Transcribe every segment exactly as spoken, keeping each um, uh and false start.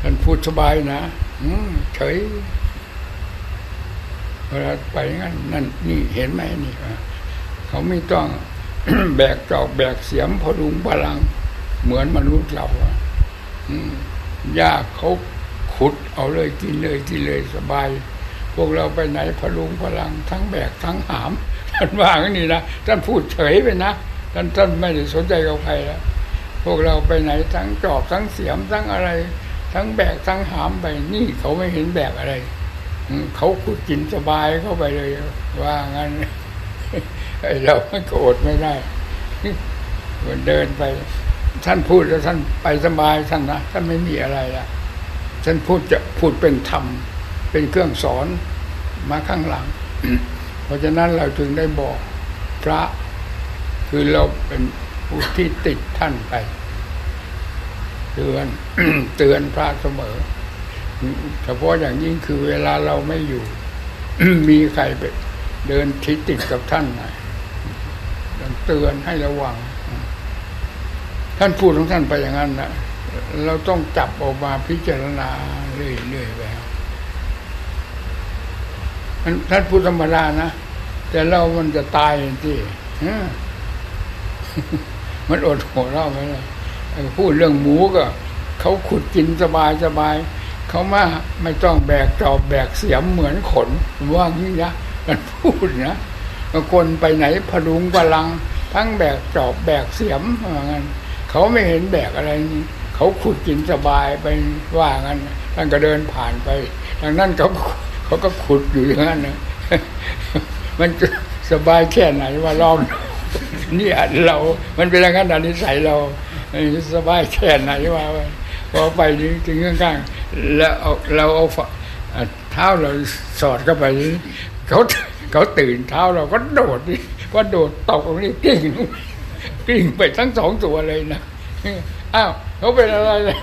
ท่านพูดสบายนะเฉยเวลาไปงั้นนั่นนี่เห็นไหมนี่เขาไม่ต้อง แบกจอบแบกเสียมพลุงพลังเหมือนมนุษย์เราหญ้าเขาขุดเอาเลยกินเลยกินเลยสบายพวกเราไปไหนพลุงพลังทั้งแบกทั้งหามท่านว่าอย่างนี้นะท่านพูดเฉยไปนะท่านท่านไม่ได้สนใจกับใครแล้วพวกเราไปไหนทั้งจอบทั้งเสียมทั้งอะไรทั้งแบกทั้งหามไปนี่เขาไม่เห็นแบกอะไรเขาขุดกินสบายเข้าไปเลยว่างั้นไอ้เราไม่โกรธไม่ได้เดินไปท่านพูดแล้วท่านไปสบายท่านนะท่านไม่มีอะไรละท่านพูดจะพูดเป็นธรรมเป็นเครื่องสอนมาข้างหลัง เพราะฉะนั้นเราจึงได้บอกพระคือเราเป็นผู้ที่ติดท่านไปเตือน เตือนพระเสมอเฉพาะอย่างยิ่งคือเวลาเราไม่อยู่ มีใครไปเดินทิศติดกับท่านหน่อยเตือนให้ระวังท่านพูดของท่านไปอย่างนั้นนะเราต้องจับออกมาพิจารณาเรื่อยๆไปท่านพูดธรรมดานะแต่เรามันจะตายที่มันอดหัวเราไม่ได้พูดเรื่องหมูก็เขาขุดกินสบายสบายเขามาไม่ต้องแบกจอบแบกเสียมเหมือนขนว่างี้นะมันพูดนะบางคนไปไหนพลุงพลังทั้งแบกจอบแบกเสียมว่างั้นเขาไม่เห็นแบกอะไรนี่เขาขุดกินสบายไปว่างั้นท่านก็เดินผ่านไปทางนั้นเขาเขาก็ขุดอยู่อย่างนั้นนะมันจะสบายแค่ไหนว่าลองนี่เรามันเป็นอย่างนั้นนิสัยเราสบายแค่ไหนว่าพอไปถึงข้างๆแล้วเราเอาเท้าเราสอดเข้าไปเขาเขาตื่นเท้าเราก็โดดก็โดดตกตรงนี้กลิ้งกลิ้งไปทั้งสองตัวเลยนะอ้าวเขาเป็นอะไรเลย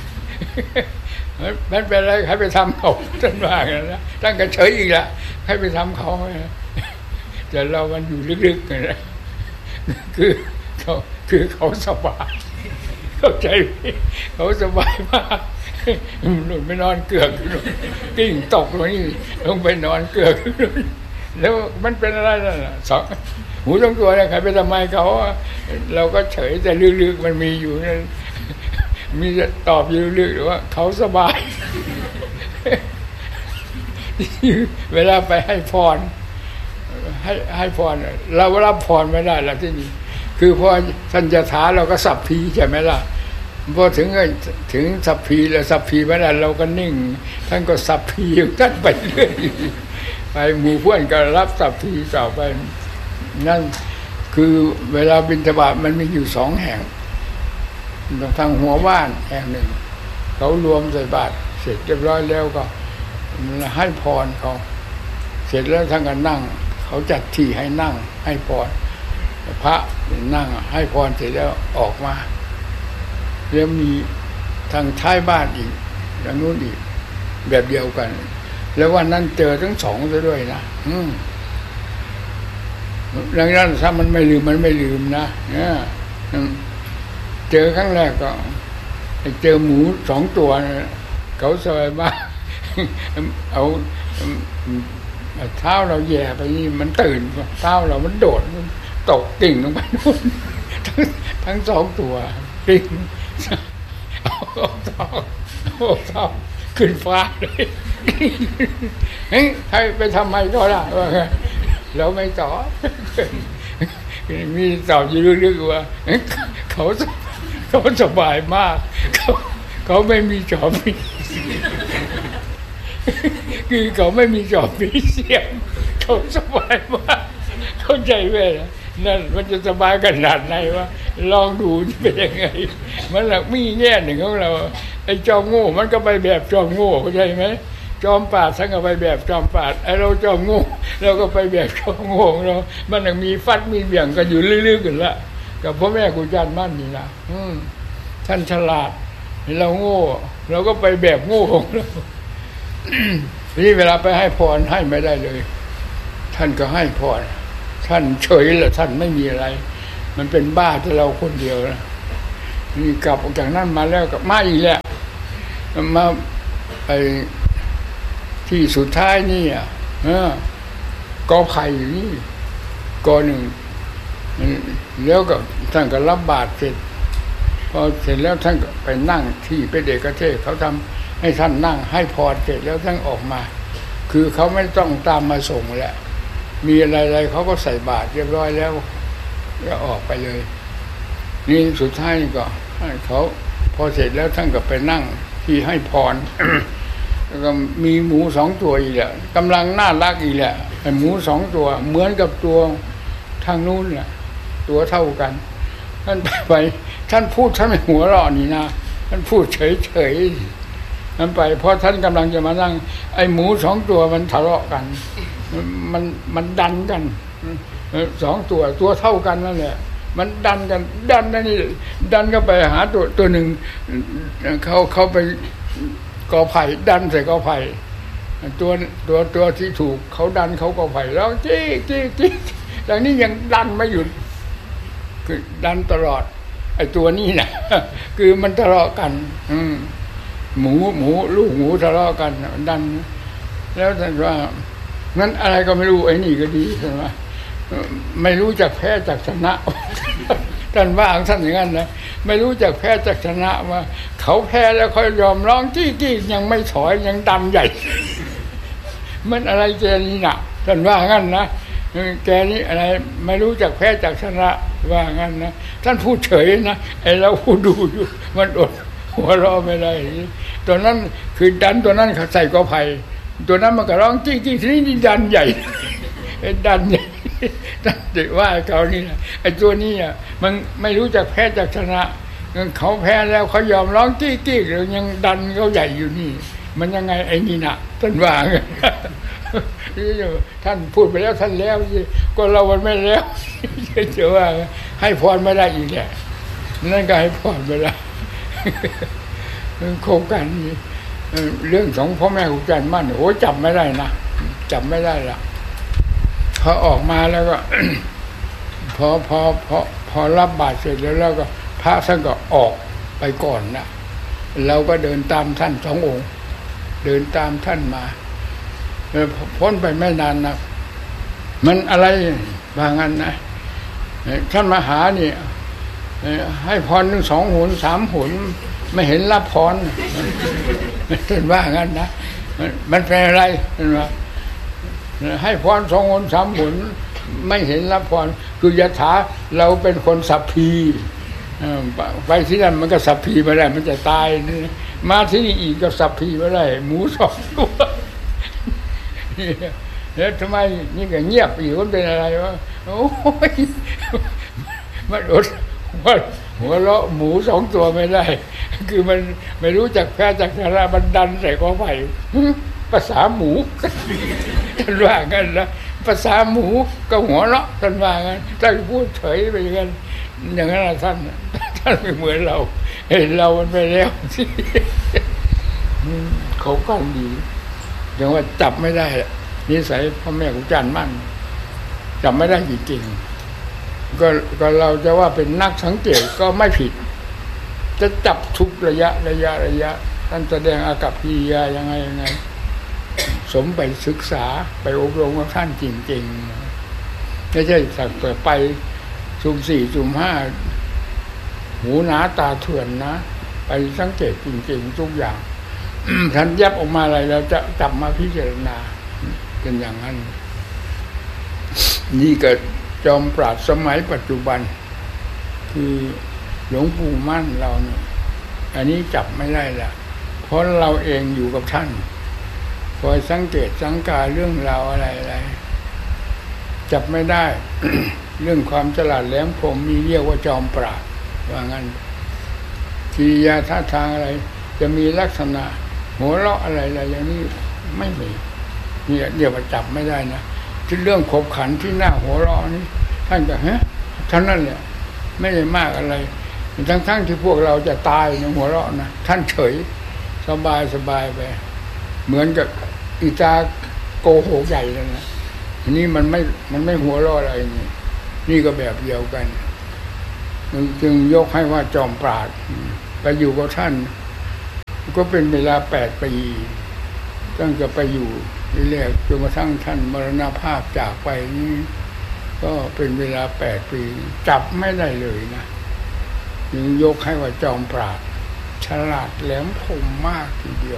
มันเป็นอะไรใครไปทำเขาท่านว่ากันนะท่านก็เฉยอีกละใครไปทำเขาแต่เรามันอยู่ลึกๆนะคือเขาคือเขาสบายเข้าใจเขาสบายมากหนุนไปนอนเกือกกิ้งตกลงนี่ลงไปนอนเกือกแล้วมันเป็นอะไรนั่นน่ะสองหูสองตัวเนี่ยใครไปทำไมเขาเราก็เฉยแต่ลึกๆมันมีอยู่นั่นมีจะตอบอยู่ลึกๆว่าเขาสบายเวลาไปให้พรให้ให้พรเรารับพรไม่ได้แล้วที่นี่คือพอท่านจะถาเราก็สัพพีใช่ไหมล่ะพอถึงถึงสัพพีแล้วสัพพีไม่ได้เราก็นิ่งท่านก็สัพพีท่านไปเรื่อยไปหมู่เพื่อนก็รับสัพพีต่อไปนั่นคือเวลาบิณฑบาตมันมีอยู่สองแห่งทางหัวบ้านแห่งหนึ่งเขารวมใส่บาตรเสร็จเรียบร้อยแล้วก็ให้พรเขาเสร็จแล้วท่านก็นั่งเขาจัดที่ให้นั่งให้พรพระนั่งให้พรเสร็จแล้วออกมาแล้วมีทางท้ายบ้านอีกทางนู้นอีกแบบเดียวกันแล้ววันนั้นเจอทั้งสองซะด้วยนะอืมดังนั้นถ้ามันไม่ลืมมันไม่ลืมนะเนี่ยเจอครั้งแรกก็เจอหมูสองตัวเขาสบายมากเอาเท้าเราแย่ไปนี่มันตื่นเท้าเรามันโดดตกกิ่งลงไปนู่นทั้งทั้งสองตัวกิ่งเอาเท้าเอาเท้าขึ้นฟ้าเลยเฮ้ยใครไปทำไมก็ได้ว่าเราไม่ตอบมีตอบอยู่ลึกๆว่าเขาเขาสบายมากเขาเขาไม่มีจอบมีคือเขาไม่มีจอบมีเสียงเขาสบายมากเข้าใจไหมนั่นมันจะสบายขนาดไหนวะลองดูเป็นยังไงมันหลักมีแง่หนึ่งของเราไอ้จอมโง่มันก็ไปแบบจอมโง่เข้าใจไหมจอมปราดทั้งก็ไปแบบจอมปราดไอ้เราจอมโง่เราก็ไปแบบจอมโง่เรามันยังมีฟัดมีเบี่ยงกันอยู่เรื่อยๆกันละกับพ่อแม่ครูอาจารย์มั่นนี่นะท่านฉลาดเราโง่เราก็ไปแบบโง่ของเรานี่เวลาไปให้พรให้ไม่ได้เลยท่านก็ให้พรท่านเฉยแหละท่านไม่มีอะไรมันเป็นบ้าที่เราคนเดียวนะนี่กลับออกจากนั้นมาแล้วกับมาอีกแล้วมาไอ้ที่สุดท้ายนี่อ่ะเออกอไผ่อยู่นี่กอหนึ่งแล้วก็ท่านก็รับบาตรเสร็จพอเสร็จแล้วท่านก็ไปนั่งที่เป็นเอกเทศเขาทำให้ท่านนั่งให้พรเสร็จแล้วท่านออกมาคือเขาไม่ต้องตามมาส่งแหละมีอะไรๆเขาก็ใส่บาตรเรียบร้อยแล้วก็ออกไปเลยนี่สุดท้ายก็ให้เขาพอเสร็จแล้วท่านก็ไปนั่งที่ให้พร แล้วก็มีหมูสองตัวอีกแหละกำลังน่ารักอีกแหละไอ้หมูสองตัวเหมือนกับตัวทางนู้นแหละตัวเท่ากันท่านไปไปท่านพูดท่านไม่หัวเราะนี่นะท่านพูดเฉยเฉยท่านไปเพราะท่านกำลังจะมานั่งไอ้หมูสองตัวมันทะเลาะกันมันมันดันกันสองตัวตัวเท่ากันนั่นแหละมันดันกันดันนั่นนี่ดันก็ไปหาตัวตัวหนึ่งเขาเขาไปกอไผ่ดันใส่กอไผ่ตัวตัวตัวที่ถูกเขาดันเขากอไผ่แล้วจี้จี้จี้แต่นี่ยังดันไม่หยุดคือดันตลอดไอ้ตัวนี้นะคือมันทะเลาะกันอืมหมูหมูลูกหมูทะเลาะกันดันแล้วท่านว่างั้นอะไรก็ไม่รู้ไอ้นี่ก็ดีใช่ไหมไม่รู้จักแพ้จักชนะท่านว่าท่านอย่างนั้นนะไม่รู้จักแพ้จักชนะว่าเขาแพ้แล้วเขายอมร้องจี้จี้ยังไม่ถอยยังดันใหญ่มันอะไรแกนี่น่ะท่านว่างั้นนะแกนี่อะไรไม่รู้จักแพ้จักชนะว่างั้นนะท่านพูดเฉยนะไอ้เราผู้ดูอยู่มันอดหัวเราะไม่ได้ตัวนั้นคือดันตัวนั้นเขาใส่กอไผ่ตัวนั้นมันก็ร้องจี้จี้ทีนี้ดันใหญ่ไอ้ดันใหญ่ดันเด็กว่าเขานี่นะไอ้ตัวนี้อ่ะมันไม่รู้จักแพ้จักชนะเขาแพ้แล้วเขายอมร้องจี้จี้หรือยังดันเขาใหญ่อยู่นี่มันยังไงไอ้นี่น่ะท่านว่าท่านพูดไปแล้วท่านแล้วสิก็เรามันไม่แล้วจะว่าให้พรไม่ได้อีกแหละนั่นก็ให้พรไม่ได้โครงการนี้เรื่องของพ่อแม่ครูอาจารย์มั่นโอ้จำไม่ได้นะจำไม่ได้ละพอออกมาแล้วก็ พอพอพอพอรับบาตรเสร็จแล้วแล้วก็พระท่านก็ออกไปก่อนนะเราก็เดินตามท่านสององค์เดินตามท่านมาพ้นไปไม่นานนะมันอะไรบางอันนะท่านมาหานี่ให้พรหนึ่งสองหนสามหนไม่เห็นรับพรท่านว่างั้นนะมันเป็นอะไรท่านว่าให้พรสองหนสามหนไม่เห็นรับพรคือยถาเราเป็นคนสัพพีไปที่นั่นมันก็สัพพีไม่ได้มันจะตายมาที่นี่อีกก็สัพพีไม่ได้หมูสองตัวแล้วทำไมนี่ก็เงียบอยู่มันเป็นอะไรวะโอ้ยมันอดหัวเราะหมูสองตัวไม่ได้คือมันไม่รู้จักแพ้จักชนะมันดันใส่กอไผ่ภาษาหมูท่านว่างั้นนะภาษาหมูก็หัวเราะท่านว่างั้นท่านพูดเฉยไปอย่างนั้นอย่างนั้นท่านท่านไม่เหมือนเราเห็นเรามันไปแล้วสิเขาก็ดีอย่างว่าจับไม่ได้นิสัยพ่อแม่ครูอาจารย์มั่นจับไม่ได้จริงๆก็ก็เราจะว่าเป็นนักสังเกตก็ไม่ผิดจะจับทุกระยะระยะระยะท่านแสดงอากัปกิริยายังไงยังไงสมไปศึกษาไปอบรมกับท่านจริงๆไม่ใช่สักแต่ไปซุ่มสี่ซุ่มห้าหูหนาตาเถื่อนนะไปสังเกตจริงๆทุกอย่างท่านยับออกมาอะไรเราจะจับมาพิจารณาเป็นอย่างนั้นนี่ก็จอมปราชญ์สมัยปัจจุบันคือหลวงปู่มั่นเราเนี่ยอันนี้จับไม่ได้ละเพราะเราเองอยู่กับท่านคอยสังเกตสังกาเรื่องราวอะไรอะไรจับไม่ได้ เรื่องความฉลาดแหลมคมมีเรียกว่าจอมปราชญ์ว่างั้นกิริยาท่าทางอะไรจะมีลักษณะหัวเราะอะไรอะไรอย่างนี้ไม่มีนี่เดี๋ยวจับไม่ได้นะที่เรื่องขบขันที่หน้าหัวเราะนี่ท่านก็ฮะท่านนั่นแหละไม่ได้มากอะไรทั้งๆที่พวกเราจะตายในหัวเราะนะท่านเฉยสบายสบายไปเหมือนกับอีตาโกหกใหญ่เลยนะอันนี้มันไม่มันไม่หัวเราะอะไรนี่นี่ก็แบบเดียวกันจึงยกให้ว่าจอมปราชญ์ไปอยู่กับท่านก็เป็นเวลาแปดปีตั้งแต่ไปอยู่ที่แรกจนกระทั่งท่านมรณภาพจากไปนี่ก็เป็นเวลาแปดปีจับไม่ได้เลยนะยังยกให้ว่าจอมปราชญ์ฉลาดแหลมคมมากทีเดียว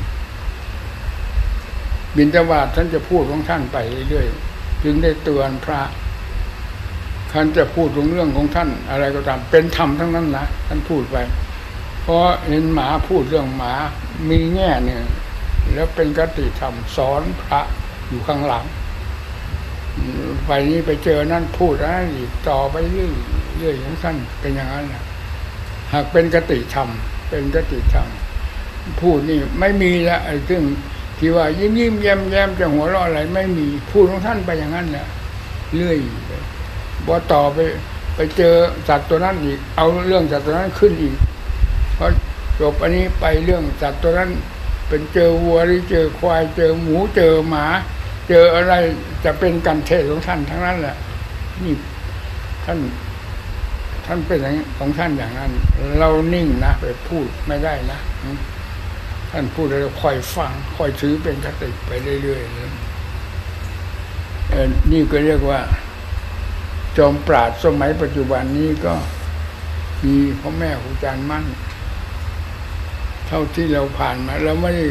บิณฑบาตท่านจะพูดของท่านไปเรื่อยๆจึงได้เตือนพระท่านจะพูดเรื่องของท่านอะไรก็ตามเป็นธรรมทั้งนั้นนะท่านพูดไปเพราะเห็นหมาพูดเรื่องหมามีแง่หนึ่งแล้วเป็นคติธรรมสอนพระอยู่ข้างหลังไปนี้ไปเจอนั่นพูดนั่นอีกต่อไปเรื่อยเรื่อยของท่านเป็นอย่างนั้นนะหากเป็นคติธรรมเป็นคติธรรมพูดนี่ไม่มีละไอ้ซึ่งที่ว่ายิ้มยิ้มแย้มแย้มจะหัวเราะอะไรไม่มีพูดของท่านไปอย่างนั้นแหละเรื่อยพอต่อไปไปเจอสัตว์ตัวนั้นอีกเอาเรื่องสัตว์ตัวนั้นขึ้นอีกพอจบอันนี้ไปเรื่องสัตว์ตัวนั้นเป็นเจอวัวหรือเจอควายเจอหมูเจอหมาเจออะไรจะเป็นการเทศของท่านทั้งนั้นแหละนี่ท่านท่านเป็นอย่างของท่านอย่างนั้นเรานิ่งนะไปพูดไม่ได้นะท่านพูดแล้วคอยฟังคอยถือเป็นคติไปเรื่อยๆเออนี่ก็เรียกว่าจอมปราชญ์สมัยปัจจุบันนี้ก็มีพ่อแม่ครูอาจารย์มั่นเท่าที่เราผ่านมาเราไม่ได้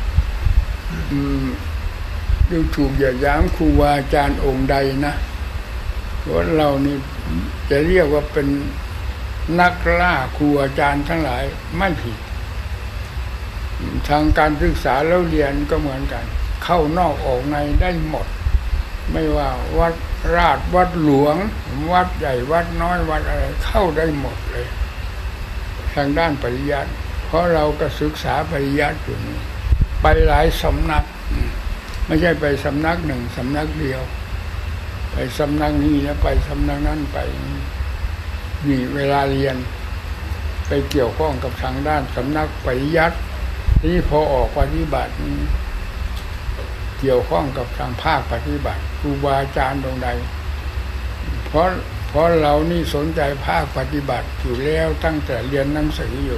ดูถูกเหยียดหยามครูบาอาจารย์องค์ใดนะเพราะเรานี่จะเรียกว่าเป็นนักล่าครูอาจารย์ทั้งหลายไม่ผิดทางการศึกษาแล้วเรียนก็เหมือนกันเข้านอกออกในได้หมดไม่ว่าวัดราชวัดหลวงวัดใหญ่วัดน้อยวัดอะไรเข้าได้หมดเลยทางด้านปริยัติเพราะเราก็ศึกษาปริยัติอยู่นี่ไปหลายสำนักไม่ใช่ไปสำนักหนึ่งสำนักเดียวไปสำนักนี้แล้วไปสำนักนั้นไปนี่เวลาเรียนไปเกี่ยวข้องกับทางด้านสำนักปริยัตินี่พอออกปฏิบัติเกี่ยวข้องกับทางภาคปฏิบัติครูบาอาจารย์ตรงใดเพราะเพราะเรานี่สนใจภาคปฏิบัติอยู่แล้วตั้งแต่เรียนหนังสืออยู่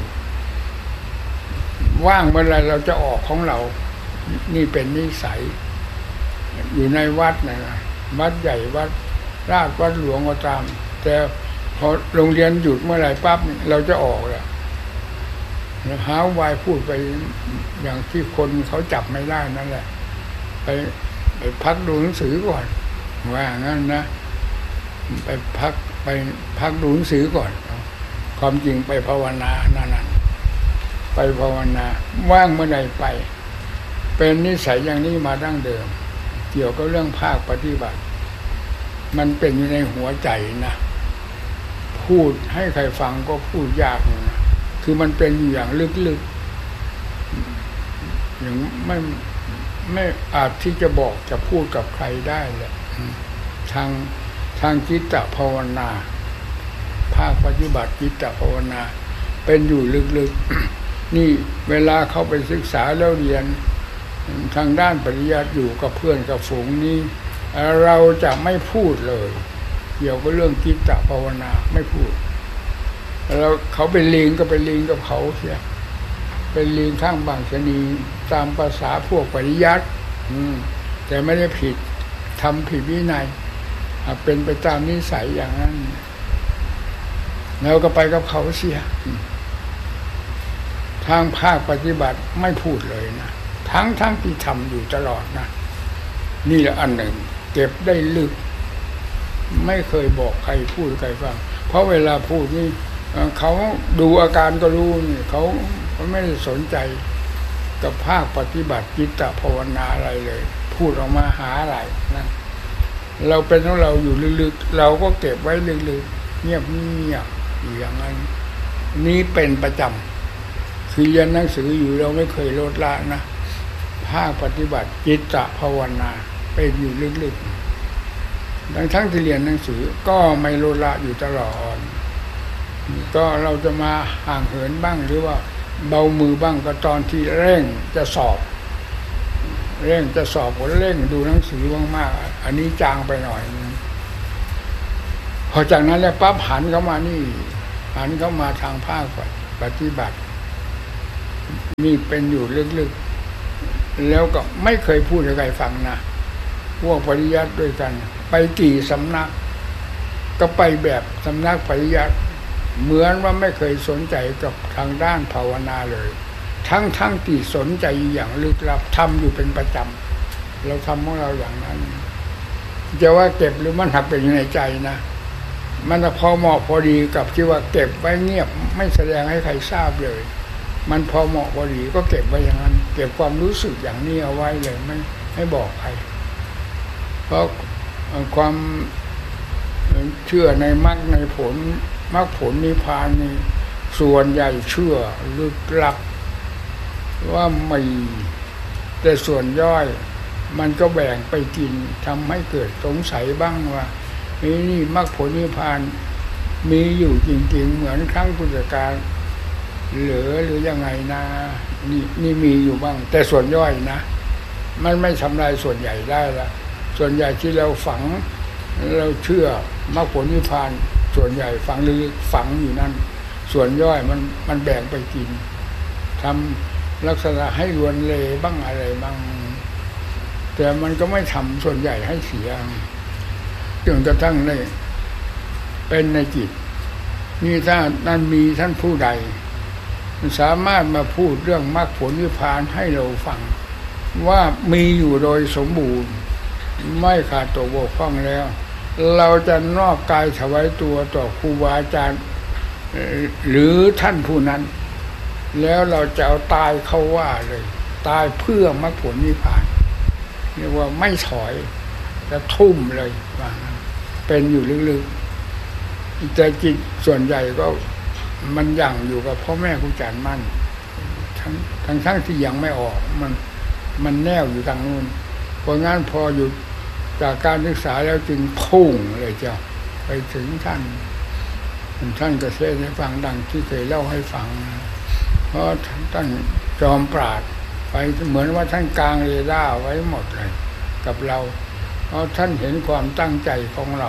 ว่างเมื่อไรเราจะออกของเรานี่เป็นนิสัยอยู่ในวัดนะวัดใหญ่วัดราชวัดหลวงก็ตามแต่พอโรงเรียนหยุดเมื่อไรปั๊บเราจะออกแล้วหาวายพูดไปอย่างที่คนเขาจับไม่ได้นั่นแหละไปไปพักดูหนังสือก่อนว่างั้นนะไปพักไปพักดูหนังสือก่อนความจริงไปภาวนานั่นน่ะไปภาวนาว่างเมื่อใดไปเป็นนิสัยอย่างนี้มาดั้งเดิมเกี่ยวกับเรื่องภาคปฏิบัติมันเป็นอยู่ในหัวใจนะพูดให้ใครฟังก็พูดยากนะคือมันเป็นอยู่อย่างลึกๆอย่างไม่ไม่อาจที่จะบอกจะพูดกับใครได้แหละทางทางจิตตภาวนาภาคปฏิบัติจิตตภาวนาเป็นอยู่ลึกๆนี่เวลาเข้าไปศึกษาแล้วเรียนทางด้านปริยัติอยู่กับเพื่อนกับฝูงนี้เราจะไม่พูดเลยเกี่ยวกับเรื่องจิตตภาวนาไม่พูดแล้วเขาเป็นลิงก็เป็นลิงกับเขาเสียเป็นลิงข้างบางชนีตามภาษาพวกปริยัติแต่ไม่ได้ผิดทำผิดวินัยเป็นไปตามนิสัยอย่างนั้นแล้วก็ไปกับเขาเสียทางภาคปฏิบัติไม่พูดเลยนะทั้งทั้งที่ทำอยู่ตลอดนะนี่แหละอันหนึ่งเก็บได้ลึกไม่เคยบอกใครพูดใครฟังเพราะเวลาพูดนี่เขาดูอาการก็รู้นี่เขาไม่ได้สนใจกับภาคปฏิบัติจิตตภาวนาอะไรเลยพูดออกมาหาอะไรนะเราเป็นของเราอยู่ลึกๆเราก็เก็บไว้ลึกๆเงียบเงียบอยู่อย่างนั้นนี้เป็นประจำคือเรียนหนังสืออยู่เราไม่เคยลดละนะภาคปฏิบัติจิตตภาวนาเป็นอยู่ลึกๆทั้งทั้งที่เรียนหนังสือก็ไม่ลดละอยู่ตลอดก็เราจะมาห่างเหินบ้างหรือว่าเบามือบ้างก็ตอนที่เร่งจะสอบเร่งจะสอบก็เร่งดูหนังสือมากๆอันนี้จางไปหน่อยพอจากนั้นแล้วปั๊บหันเข้ามานี่หันเข้ามาทางภาคปฏิบัตินี่เป็นอยู่ลึกๆแล้วก็ไม่เคยพูดให้ใครฟังนะพวกปริยัติด้วยกันไปกี่สำนักก็ไปแบบสำนักปริยัติเหมือนว่าไม่เคยสนใจกับทางด้านภาวนาเลยทั้งทั้งที่สนใจอย่างลึกลับทำอยู่เป็นประจำเราทำของเราอย่างนั้นจะว่าเก็บหรือมันหักเป็นอยู่ในใจนะมันพอเหมาะพอดีกับที่ว่าเก็บไว้เงียบไม่แสดงให้ใครทราบเลยมันพอเหมาะพอดีก็เก็บไว้อย่างนั้นเก็บความรู้สึกอย่างนี้เอาไว้เลยไม่ไม่บอกใครเพราะความเชื่อในมรรคในผลมรรคผลนิพพานนี่ส่วนใหญ่เชื่อลึกลับว่าไม่แต่ส่วนย่อยมันก็แบ่งไปกินทำให้เกิดสงสัยบ้างว่านี่นี่มรรคผลนิพพานมีอยู่จริงๆเหมือนครั้งพุทธกาลเหลือหรือยังไงนะนี่นี่มีอยู่บ้างแต่ส่วนย่อยนะมันไม่ทำลายส่วนใหญ่ได้ละส่วนใหญ่ที่เราฝังเราเชื่อมรรคผลนิพพานส่วนใหญ่ฝังลึกฝังอยู่นั่นส่วนย่อยมันมันแบ่งไปกินทำลักษณะให้รวนเลบ้างอะไรบ้างแต่มันก็ไม่ทำส่วนใหญ่ให้เสียจนกระทั่งได้เป็นในจิตนี่ถ้านั้นมีท่านผู้ใดสามารถมาพูดเรื่องมรรคผลนิพพานให้เราฟังว่ามีอยู่โดยสมบูรณ์ไม่ขาดตกบกพร่องแล้วเราจะนอบกายถวายตัวต่อครูบาอาจารย์หรือท่านผู้นั้นแล้วเราจะเอาตายเข้าว่าเลยตายเพื่อมรรคผลนิพพานเรียกว่าไม่ถอยจะทุ่มเลยว่าเป็นอยู่ลึกๆแต่จิตส่วนใหญ่ก็มันยั่งอยู่กับพ่อแม่ครูอาจารย์มั่นทั้งทั้งทั้งที่ยังไม่ออกมันมันแนวอยู่ทางนู้นเพราะงั้นพออยู่จากการศึกษาแล้วจึงพุ่งเลยเจ้าไปถึงท่านท่านก็เทศน์ให้ฟังดังที่เคยเล่าให้ฟังเพราะท่านจอมปราชญ์ไปเหมือนว่าท่านกลางเรดาร์ไว้หมดเลยกับเราเพราะท่านเห็นความตั้งใจของเรา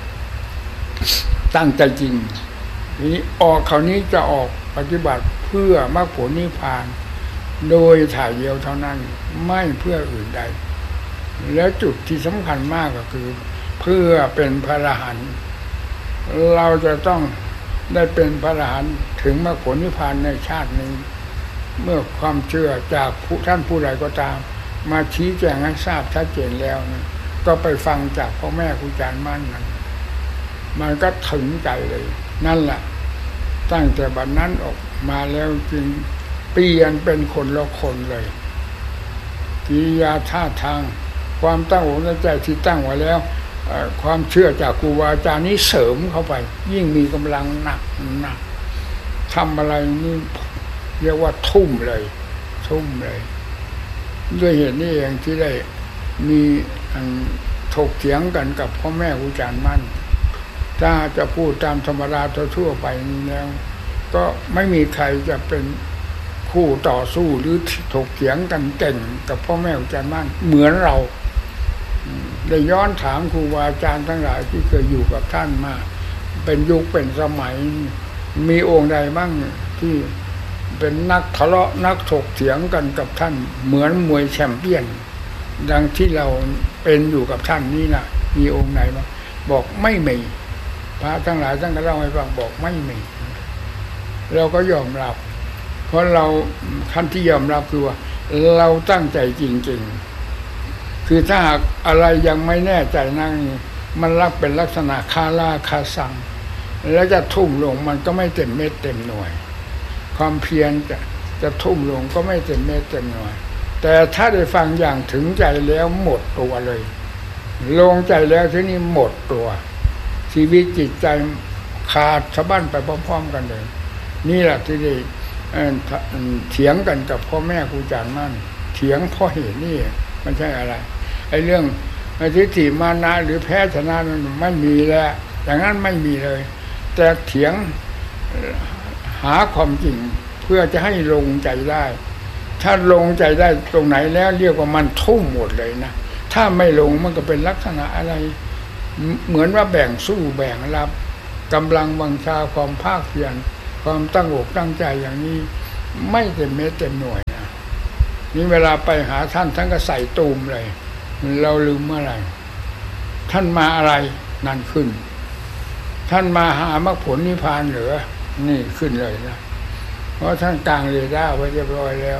ตั้งใจจริงทีนี้ออกคราวนี้จะออกปฏิบัติเพื่อมรรคผลนิพพานโดยถ่ายเดียวเท่านั้นไม่เพื่ออื่นใดแล้วจุดที่สำคัญมากก็คือเพื่อเป็นพระอรหันต์เราจะต้องได้เป็นพระอรหันต์ถึงมรรคผลนิพพานในชาตินี้เมื่อความเชื่อจากผู้ท่านผู้ใดก็ตามมาชี้แจงให้ทราบชัดเจนแล้วนะก็ไปฟังจากพ่อแม่ครูอาจารย์มั่นนั้นมันก็ถึงใจเลยนั่นแหละตั้งแต่บัดนั้นออกมาแล้วจึงเปลี่ยนเป็นคนละคนเลยกิริยาท่าทางความตั้งอกตั้งใจที่ตั้งไว้แล้วความเชื่อจากครูบาอาจารย์นี้เสริมเข้าไปยิ่งมีกำลังหนักหนักทำอะไรนี่เรียกว่าทุ่มเลยทุ่มเลยด้วยเหตุนี้เองที่ได้มีถกเถียงกันกับพ่อแม่ครูอาจารย์มั่นถ้าจะพูดตามธรรมดาทั่วไปนี้แล้วก็ไม่มีใครจะเป็นคู่ต่อสู้หรือถกเถียงกันเก่งกับพ่อแม่ครูอาจารย์มั่นเหมือนเราได้ย้อนถามครูบาอาจารย์ทั้งหลายที่เคยอยู่กับท่านมาเป็นยุคเป็นสมัยมีองค์ใดบ้างที่เป็นนักทะเลาะนักถกเถียงกันกับท่านเหมือนมวยแชมเปี้ยนดังที่เราเป็นอยู่กับท่านนี่นะมีองค์ไหนบ้างบอกไม่มีพระทั้งหลายท่านก็เล่าให้ฟังบอกไม่มีเราก็ยอมรับเพราะเราขั้นที่ยอมรับคือว่าเราตั้งใจจริงๆคือถ้าหากอะไรยังไม่แน่ใจนั่งมันรักเป็นลักษณะคาราคาซังแล้วจะทุ่มลงมันก็ไม่เต็มเม็ดเต็มหน่วยความเพียรจะจะทุ่มลงก็ไม่เต็มเม็ดเต็มหน่วยแต่ถ้าได้ฟังอย่างถึงใจแล้วหมดตัวเลยลงใจแล้วที่นี่หมดตัวชีวิตจิตใจขาดสะบั้นไปพร้อมๆกันเลยนี่แหละที่ได้เถียงกันกับพ่อแม่ครูอาจารย์มั่นเถียงเพราะเหตุนี่มันใช่อะไรไอ้เรื่องทิฏฐิมานะหรือแพ้ชนะมันไม่มีแล้วอย่างนั้นไม่มีเลยแต่เถียงหาความจริงเพื่อจะให้ลงใจได้ถ้าลงใจได้ตรงไหนแล้วเรียกว่ามันทุ่มหมดเลยนะถ้าไม่ลงมันก็เป็นลักษณะอะไรเหมือนว่าแบ่งสู้แบ่งรับกำลังวังชาความภาคเพียรความตั้งอกตั้งใจอย่างนี้ไม่เต็มเม็ดเต็มหน่วยนะนี่เวลาไปหาท่านท่านก็ใส่ตูมเลยเราลืมเมื่อไหร่ท่านมาอะไรนั่นขึ้นท่านมาหามรรคผลนิพพานเหรือนี่ขึ้นเลยนะเพราะท่านกลางเรดาร์ไว้เรียบร้อยแล้ว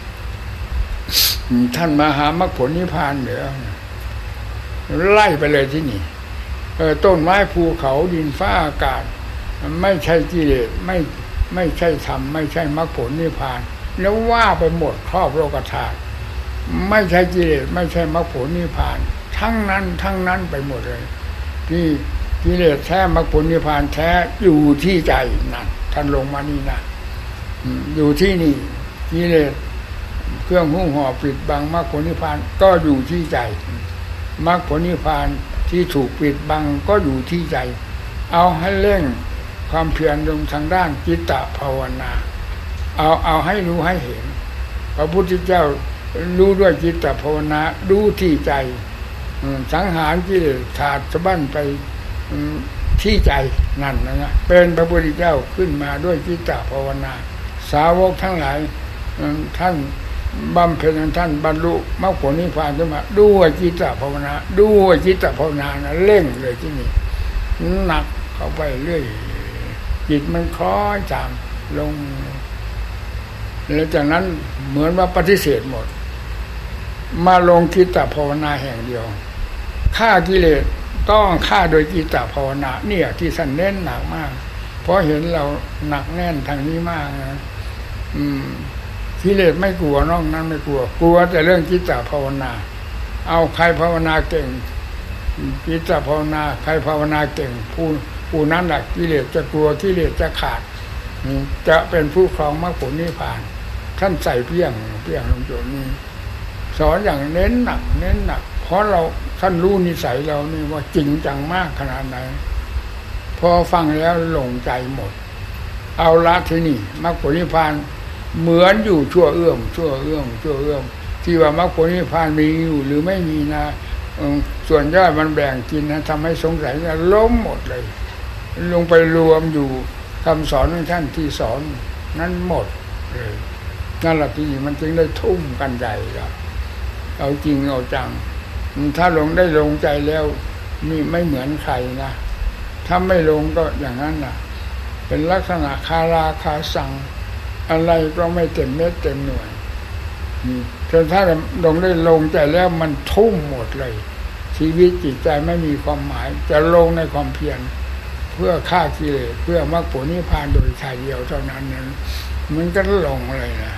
ท่านมาหามรรคผลนิพพานเหรือไล่ไปเลยที่นี่เออต้นไม้ภูเขาดินฟ้าอากาศไม่ใช่กิเลสไม่ไม่ใช่ธรรมไม่ใช่มรรคผลนิพพานแล้วว่าไปหมดครอบโลกธาตุไม่ใช่กิเลสไม่ใช่มรรคผลนิพพานทั้งนั้นทั้งนั้นไปหมดเลยที่กิเลสแท้มรรคผลนิพพานแท้อยู่ที่ใจนั่นท่านลงมานี่นะอยู่ที่นี่กิเลสเครื่องหุ้มห่อปิดบังมรรคผลนิพพานก็อยู่ที่ใจมรรคผลนิพพานที่ถูกปิดบังก็อยู่ที่ใจเอาให้เร่งความเพียรลงทางด้านจิตตภาวนาเอาเอาให้รู้ให้เห็นพระพุทธเจ้ารู้ด้วยจิตตภาวนาดูที่ใจสังหารกิเลสขาดสะบั้นไปที่ใจนั่นนะเป็นพระพุทธเจ้าขึ้นมาด้วยจิตตภาวนาสาวกทั้งหลายท่านบำเพ็ญท่านบรรลุมรรคผลนิพพานขึ้นมาด้วยจิตตภาวนาด้วยจิตตภาวนานะเร่งเลยที่นี่หนักเข้าไปเรื่อยจิตมันคล้อยตามลงแล้วจากนั้นเหมือนว่าปฏิเสธหมดมาลงจิตตภาวนาแห่งเดียวฆ่ากิเลสต้องฆ่าโดยจิตตภาวนาเนี่ยที่ท่านเน้นหนักมากเพราะเห็นเราหนักแน่นทางนี้มากนะอืมกิเลสไม่กลัวนอกนั้นไม่กลัวกลัวแต่เรื่องจิตตภาวนาเอาใครภาวนาเก่งจิตตภาวนาใครภาวนาเก่งผู้ผู้นั้นแหละกิเลสจะกลัวกิเลสจะขาดจะเป็นผู้ครองมรรคผลนิพพานท่านใส่เพี้ยงเพี้ยงลงจุดนี้สอนอย่างเน้นหนักเน้นหนักเพราะเราท่านรู้นิสัยเรานี่ว่าจริงจังมากขนาดไหนพอฟังแล้วหลงใจหมดเอาละที่นี่มรรคผลนิพพานเหมือนอยู่ชั่วเอื้อมชั่วเอื้อมชั่วเอื้อมที่ว่ามรรคผลนิพพานมีอยู่หรือไม่มีนะส่วนย่อยมันแบ่งกินนะทำให้สงสัยนะล้มหมดเลยลงไปรวมอยู่คำสอนของท่านที่สอนนั้นหมดเลยนั่นแหละที่มันจึงได้ทุ่มกันใหญ่แล้วเอาจริงเอาจังถ้าลงได้ลงใจแล้วนี่ไม่เหมือนใครนะถ้าไม่ลงก็อย่างนั้นน่ะเป็นลักษณะคาราคาสังอะไรก็ไม่เต็มเม็ดเต็มหน่วยแต่ถ้าลงได้ลงใจแล้วมันทุ่มหมดเลยชีวิตจิตใจไม่มีความหมายจะลงในความเพียรเพื่อฆ่ากิเลสเพื่อมรรคผลนิพพานโดยชายเดียวเท่านั้นนั้นมันก็ลงเลยนะ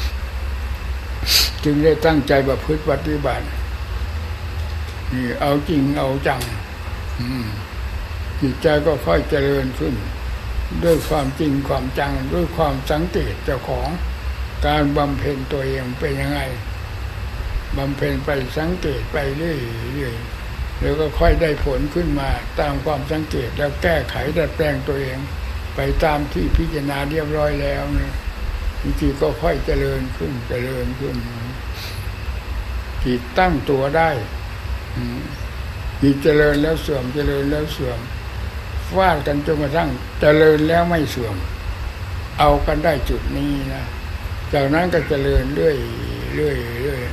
จึงได้ตั้งใจประพฤติปฏิบัตินี่เอาจริงเอาจังจิตใจก็ค่อยเจริญขึ้นด้วยความจริงความจังด้วยความสังเกตเจ้าของการบำเพ็ญตัวเองเป็นยังไงบำเพ็ญไปสังเกตไปเรื่อยๆแล้วก็ค่อยได้ผลขึ้นมาตามความสังเกตแล้วแก้ไขดัดแปลงตัวเองไปตามที่พิจารณาเรียบร้อยแล้วนะบางทีก็ค่อยเจริญขึ้นเจริญขึ้นจิตตั้งตัวได้จิตเจริญแล้วเสื่อมเจริญแล้วเสื่อมฟาดกันจนกระทั่งเจริญแล้วไม่เสื่อมเอากันได้จุดนี้นะจากนั้นก็เจริญเรื่อยเรื่อยเรื่อย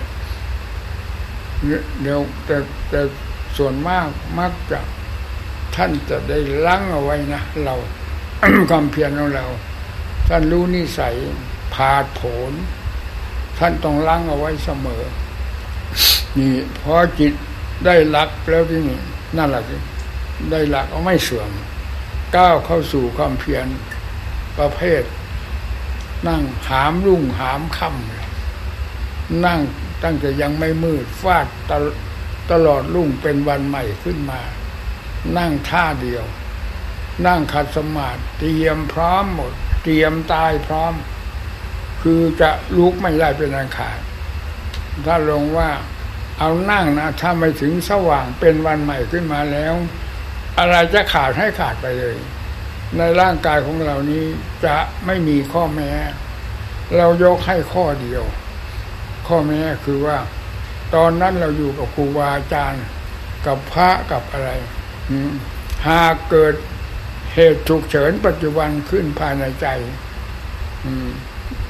เดี๋ยวแต่แต่ส่วนมากมักจะท่านจะได้ลังเอาไว้นะเรา ความเพียรของเราท่านรู้นิสัยผาดโผนท่านต้องลังเอาไว้เสมอนี่พอจิตได้หลักแล้วที่นี่นั่นแหละได้หลักเอาไม่เสื่อมก้าวเข้าสู่ความเพียรประเภทนั่งหามรุ่งหามค่ำนั่งตั้งแต่ยังไม่มืดฟาดตลตลอดรุ่งเป็นวันใหม่ขึ้นมานั่งท่าเดียวนั่งขัดสมาธิเตรียมพร้อมหมดเตรียมตายพร้อมคือจะลุกไม่ได้เป็นอันขาดถ้าลงว่าเอานั่งนะถ้าไม่ถึงสว่างเป็นวันใหม่ขึ้นมาแล้วอะไรจะขาดให้ขาดไปเลยในร่างกายของเรานี้จะไม่มีข้อแม้เรายกให้ข้อเดียวข้อแม้คือว่าตอนนั้นเราอยู่กับครูบาอาจารย์กับพระกับอะไรหากเกิดเหตุฉุกเฉินปัจจุบันขึ้นภายในใจ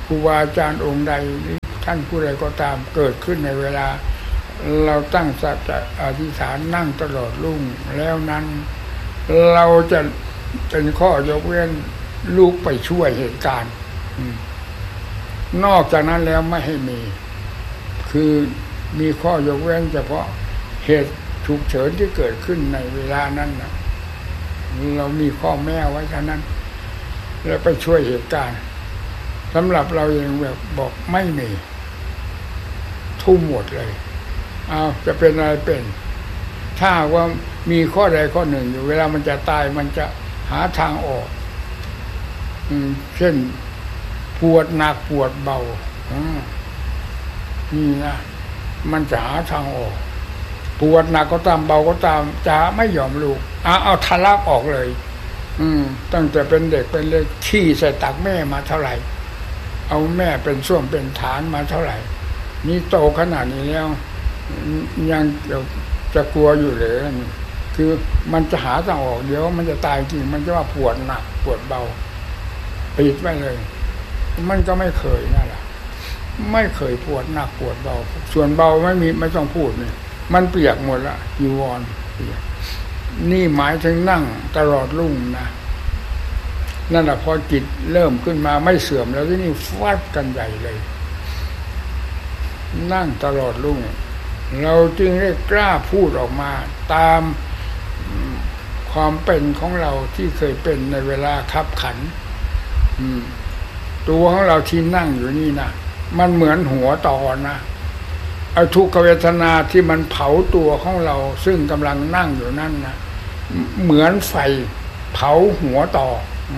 ครูบาอาจารย์องค์ใดท่านผู้ใดก็ตามเกิดขึ้นในเวลาเราตั้งสัจจะอธิษฐานนั่งตลอดรุ่งแล้วนั้นเราจะเป็นข้อยกเว้นลูกไปช่วยเหตุการณ์นอกจากนั้นแล้วไม่ให้มีคือมีข้อยกเว้นเฉพาะเหตุฉุกเฉินที่เกิดขึ้นในเวลานั้นนะเรามีข้อแม้ไว้ฉะนั้นแล้วไปช่วยเหตุการณ์สำหรับเราเองแบบบอกไม่มีทุ่มหมดเลยเอาจะเป็นอะไรเป็นถ้าว่ามีข้อใดข้อหนึ่งอยู่เวลามันจะตายมันจะหาทางออกอืมเช่นปวดหนักปวดเบาอืมนี่นะมันจะหาทางออกปวดหนักก็ตามเบาก็ตามจะไม่ยอมลุกเอาเอาทะลักออกเลยอืมตั้งแต่เป็นเด็กเป็นเล็กขี้ใส่ตักแม่มาเท่าไหร่เอาแม่เป็นส้วมเป็นฐานมาเท่าไหร่นี่โตขนาดนี้แล้วยังจะกลัวอยู่เลยคือมันจะหาทางออกเดี๋ยวมันจะตายจริงมันจะว่าปวดหนักปวดเบาปิดไว้เลยมันก็ไม่เคยนั่นแหละไม่เคยปวดหนักปวดเบาส่วนเบาไม่มีไม่ต้องพูดนี่มันเปียกหมดละจีวรเปียกนี่หมายถึงนั่งตลอดรุ่งนะนั่นแหละพอจิตเริ่มขึ้นมาไม่เสื่อมแล้วที่นี่ฟัดกันใหญ่เลยนั่งตลอดรุ่งเราจึงได้กล้าพูดออกมาตามความเป็นของเราที่เคยเป็นในเวลาคับขันตัวของเราที่นั่งอยู่นี่นะมันเหมือนหัวต่อนะไอ้ทุกขเวทนาที่มันเผาตัวของเราซึ่งกำลังนั่งอยู่นั่นนะเหมือนไฟเผาหัวต่อ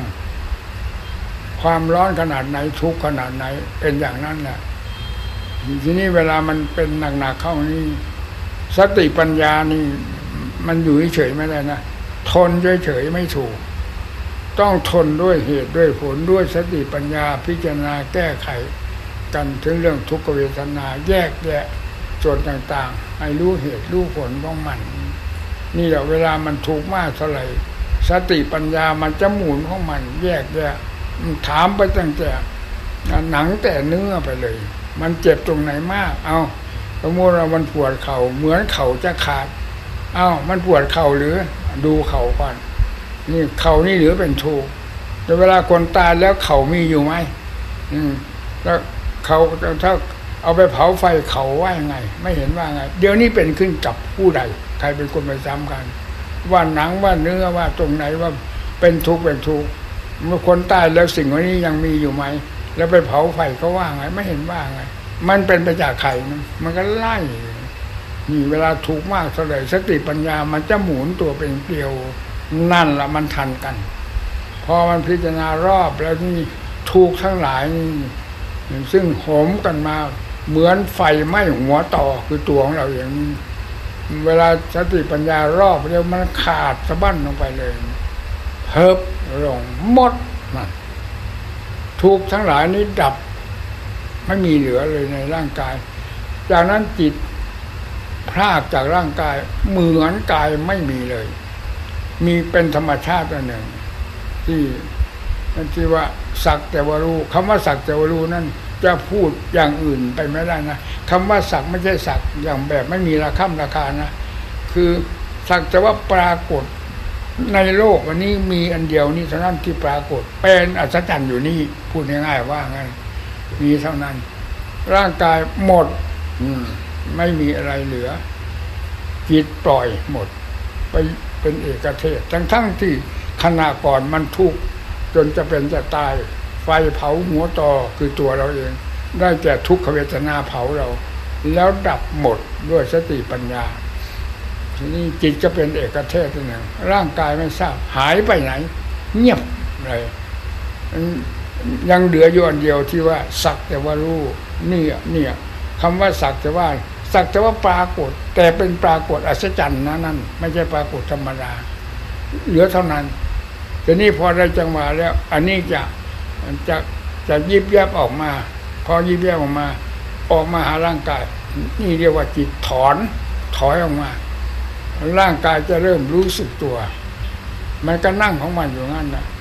ความร้อนขนาดไหนทุกข์ขนาดไหนเป็นอย่างนั้นแหละทีนี้เวลามันเป็นหนักๆเข้านี่สติปัญญานี่มันอยู่เฉยไม่ได้นะทนเฉยๆไม่ถูกต้องทนด้วยเหตุด้วยผลด้วยสติปัญญาพิจารณาแก้ไขกันถึงเรื่องทุกขเวทนาแยกแยะส่วนต่างๆให้รู้เหตุรู้ผลของมันนี่แหละเวลามันทุกข์มากเท่าไหร่สติปัญญามันจะหมุนของมันแยกแยะถามไปตั้งแต่หนังแต่เนื้อไปเลยมันเจ็บตรงไหนมากเอาสมมติว่ามันปวดเข่าเหมือนเข่าจะขาดเอามันปวดเข่าหรือดูเข่าก่อนนี่เข่านี่หรือเป็นทุกข์แต่เวลาคนตายแล้วเข่ามีอยู่ไหมอืมแล้วเขาถ้าเอาไปเผาไฟเขาว่ายังไงไม่เห็นว่าไงเดี๋ยวนี้เป็นขึ้นกับผู้ใดใครเป็นคนไปซ้ำกันว่าหนังว่าเนื้อว่าตรงไหนว่าเป็นทุกข์เป็นทุกข์เมื่อคนตายแล้วสิ่งเหล่านี้ยังมีอยู่ไหมแล้วไปเผาไฟเขาว่าไงไม่เห็นว่าไงมันเป็นไปจากไข่มันก็ไล่นี่เวลาทุกข์มากเท่าไหร่สติปัญญามันจะหมุนตัวเป็นเกลียวนั่นละมันทันกันพอมันพิจารณารอบแล้วนี่ทุกข์ทั้งหลายนี่ซึ่งโหมกันมาเหมือนไฟไหม้หัวต่อคือตัวของเราอย่างนี้เวลาสติปัญญารอบเดียวมันขาดสะบั้นลงไปเลยเฮิบลงหมดนั่นทุกข์ทั้งหลายนี้ดับไม่มีเหลือเลยในร่างกายจากนั้นจิตพรากจากร่างกายเหมือนกายไม่มีเลยมีเป็นธรรมชาติอันหนึ่งที่นั่นที่ว่าสักแต่ว่ารู้คำว่าสักแต่ว่ารู้นั่นจะพูดอย่างอื่นไปไม่ได้นะคำว่าสักไม่ใช่สักอย่างแบบไม่มีราคาราคานะคือสักแต่ว่าปรากฏในโลกวันนี้มีอันเดียวนี่เท่านั้นที่ปรากฏเป็นอัศจรรย์อยู่นี่พูดง่ายๆว่างั้นมีเท่านั้นร่างกายหมดไม่มีอะไรเหลือจิตปล่อยหมดไปเป็นเอกเทศทั้งทั้งที่ขณะก่อนมันทุกข์จนจะเป็นจะตายไฟเผาหัวต่อคือตัวเราเองได้แก่ทุกขเวทนาเผาเราแล้วดับหมดด้วยสติปัญญาทีนี้จิตจะเป็นเอกเทศหนึ่งร่างกายไม่ทราบหายไปไหนเงียบเลยยังเหลืออยู่อันเดียวที่ว่าสักแต่ว่ารู้นี่เนี่ยคำว่าสักแต่ว่าสักแต่ว่าปรากฏแต่เป็นปรากฏอัศจรรย์นะนั่นไม่ใช่ปรากฏธรรมดาเหลือเท่านั้นทีนี้พอได้จังหวะแล้วอันนี้จะจะจะยิบยับออกมาพอยิบยับออกมาออกมาหาร่างกายนี่เรียกว่าจิตถอนถอยออกมาร่างกายจะเริ่มรู้สึกตัวมันก็นั่งของมันอยู่งั้นนะ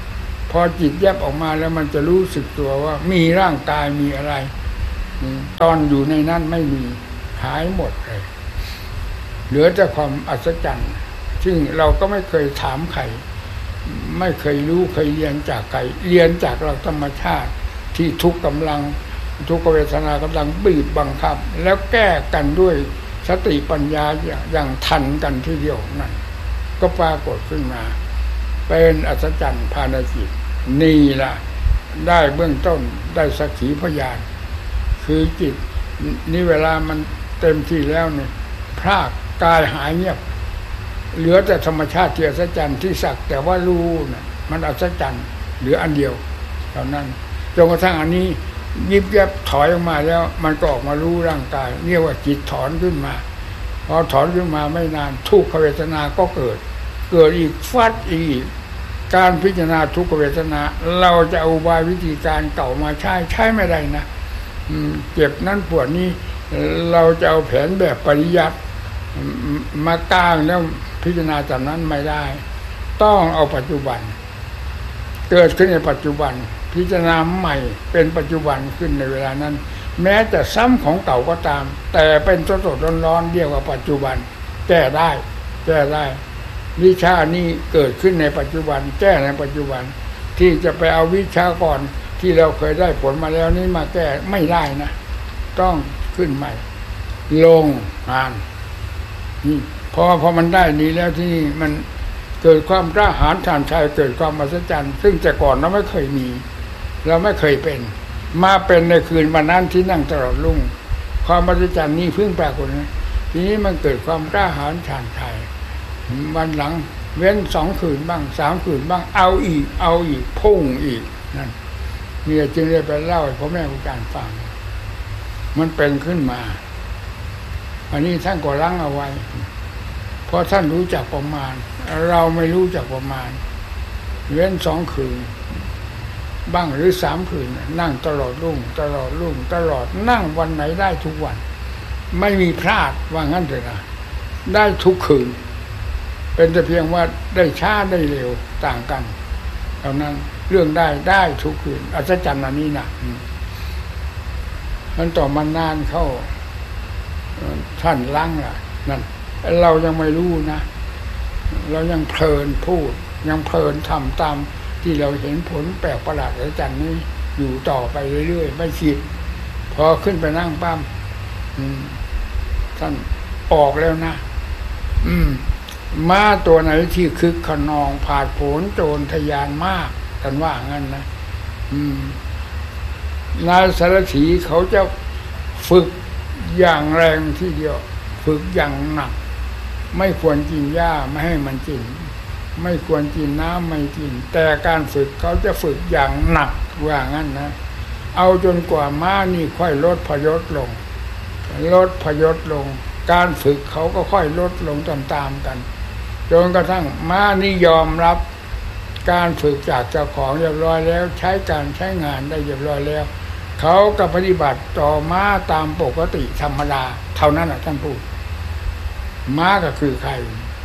พอจิตแยบออกมาแล้วมันจะรู้สึกตัวว่ามีร่างกายมีอะไรตอนอยู่ในนั้นไม่มีหายหมดเลยเหลือแต่ความอัศจรรย์ซึ่งเราก็ไม่เคยถามใครไม่เคยรู้เคยเรียนจากใครเรียนจากเราธรรมชาติที่ทุกกำลังทุกเวทนากำลังบีบบังคับแล้วแก้กันด้วยสติปัญญาอย่างทันกันทีเดียวนั่นก็ปรากฏขึ้นมาเป็นอัศจรรย์ภายในจิตนี่ล่ะได้เบื้องต้นได้สักขีพยานคือจิตนี่เวลามันเต็มที่แล้วเนี่ยพรากกายหายเงียบเหลือแต่ธรรมชาติที่อัศจรรย์ที่สักแต่ว่ารู้น่ะมันอัศจรรย์เหลืออันเดียวเท่านั้นจนกระทั่งอันนี้ยิบยับถอยออกมาแล้วมันก็ออกมารู้ร่างกายเรียกว่าจิตถอนขึ้นมาพอถอนขึ้นมาไม่นานทุกขเวทนาก็เกิดเกิดอีกฟัดอีกการพิจารณาทุกขเวทนาเราจะเอาอุบายวิธีการเก่ามาใช้ใช้ไม่ได้นะเจ็บนั้นปวดนี้เราจะเอาแผนแบบปริยัติมากางแล้วพิจารณาจากนั้นไม่ได้ต้องเอาปัจจุบันเกิดขึ้นในปัจจุบันพิจารณาใหม่เป็นปัจจุบันขึ้นในเวลานั้นแม้แต่ซ้ำของเก่าก็ตามแต่เป็นสดๆร้อนๆเรียกว่าปัจจุบันแก้ได้แก้ได้วิชานี้เกิดขึ้นในปัจจุบันแก้ในปัจจุบันที่จะไปเอาวิชาก่อนที่เราเคยได้ผลมาแล้วนี้มาแก้ไม่ได้นะต้องขึ้นใหม่ลงงานนี่พอพอมันได้นี้แล้วที่นี่มันเกิดความกล้าหาญชาญชัยเกิดความมหัศจรรย์ซึ่งแต่ก่อนเราไม่เคยมีเราไม่เคยเป็นมาเป็นในคืนวันนั้นที่นั่งตลอดรุ่งความมหัศจรรย์นี้เพิ่งปรากฏนะทีนี้มันเกิดความกล้าหาญชาญชัยวันหลังเว้นสองคืนบ้างสามคืนบ้างเอาอีกเอาอีกพุ่งอีกนั่นเนี่ยจึงได้ไปเล่าให้พ่อแม่ครูอาจารย์ฟังมันเป็นขึ้นมาอันนี้ท่านก็รั้งเอาไว้เพราะท่านรู้จักประมาณเราไม่รู้จักประมาณเว้นสองคืนบ้างหรือสามคืนนั่งตลอดรุ่งตลอดรุ่งตลอดนั่งวันไหนได้ทุกวันไม่มีพลาดว่างั้นเถอะนะได้ทุกคืนเป็นแต่เพียงว่าได้ช้าได้เร็วต่างกันเท่านั้นเรื่องได้ได้ทุกคืนอัศจรรย์อันนี้นะมันต่อมานานเข้าท่านล้างล่ะนั่นเรายังไม่รู้นะเรายังเพลินพูดยังเพลินทำตามที่เราเห็นผลแปลกประหลาดอัศจรรย์นี้อยู่ต่อไปเรื่อยๆไม่คิดพอขึ้นไปนั่งปั้มท่านออกแล้วนะอืมม้าตัวไหนที่คึกขนองผาดโผนโจรทยานมากกันว่างั้นนะอืมนายสารถีเขาจะฝึกอย่างแรงทีเดียวฝึกอย่างหนักไม่ควรกินหญ้าไม่ให้มันกินไม่ควรกินน้ำไม่กินแต่การฝึกเขาจะฝึกอย่างหนักว่างั้นนะเอาจนกว่าม้านี่ค่อยลดพยศลงลดพยศลงการฝึกเขาก็ค่อยลดลงตามๆกันจนกระทั่งม้านี่ยอมรับการฝึกจากเจ้าของเรียบร้อยแล้วใช้การใช้งานได้เรียบร้อยแล้วเขาก็ปฏิบัติต่อม้าตามปกติธรรมดาเท่านั้นน่ะท่านพูดม้าก็คือใคร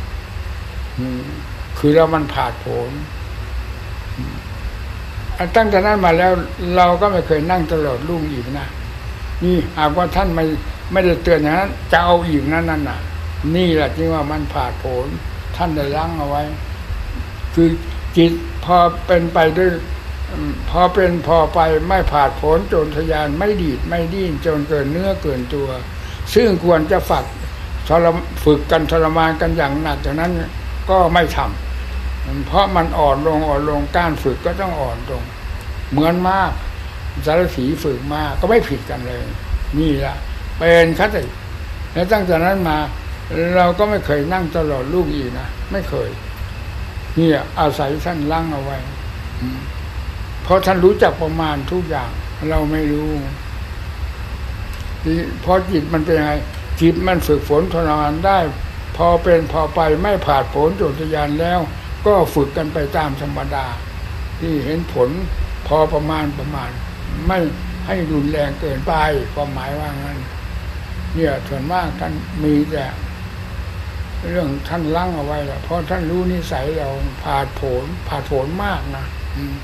คือเรามันผาดโผนตั้งแต่นั้นมาแล้วเราก็ไม่เคยนั่งตลอดรุ่งอีกนะนี่หากว่าท่านไม่ไม่ได้เตือนอย่างนั้นจะเอาอีกนั่นนั่นน่ะนี่แหละที่ว่ามันผาดโผนท่านได้ล้างเอาไว้คือจิตพอเป็นไปด้วยพอเป็นพอไปไม่ผาดโผนโจรทยานไม่ดีดไม่ดิ้นจนเกินเนื้อเกินตัวซึ่งควรจะฝักทรมฝึกกันทรมานกันอย่างหนักจากนั้นก็ไม่ทำเพราะมันอ่อนลงอ่อนลงการฝึกก็ต้องอ่อนลงเหมือนมากสารถีฝึกมากก็ไม่ผิดกันเลยนี่ละเป็นคติแล้วตั้งแต่นั้นมาเราก็ไม่เคยนั่งตลอดลูกอีกนะไม่เคยนี่อาศัยท่านล้างเอาไว้เพราะท่านรู้จักประมาณทุกอย่างเราไม่รู้เพราะจิตมันเป็นยังไงจิตมันฝึกฝนทรมานได้พอเป็นพอไปไม่ผาดโผนโจรทยานแล้วก็ฝึกกันไปตามธรรมดาที่เห็นผลพอประมาณประมาณไม่ให้รุนแรงเกินไปความหมายว่างั้นเนี่ยส่วนมากท่านมีแต่เรื่องท่านล้างเอาไว้แหละเพราะท่านรู้นิสัยเราผาดโผนผาดโผนมากนะ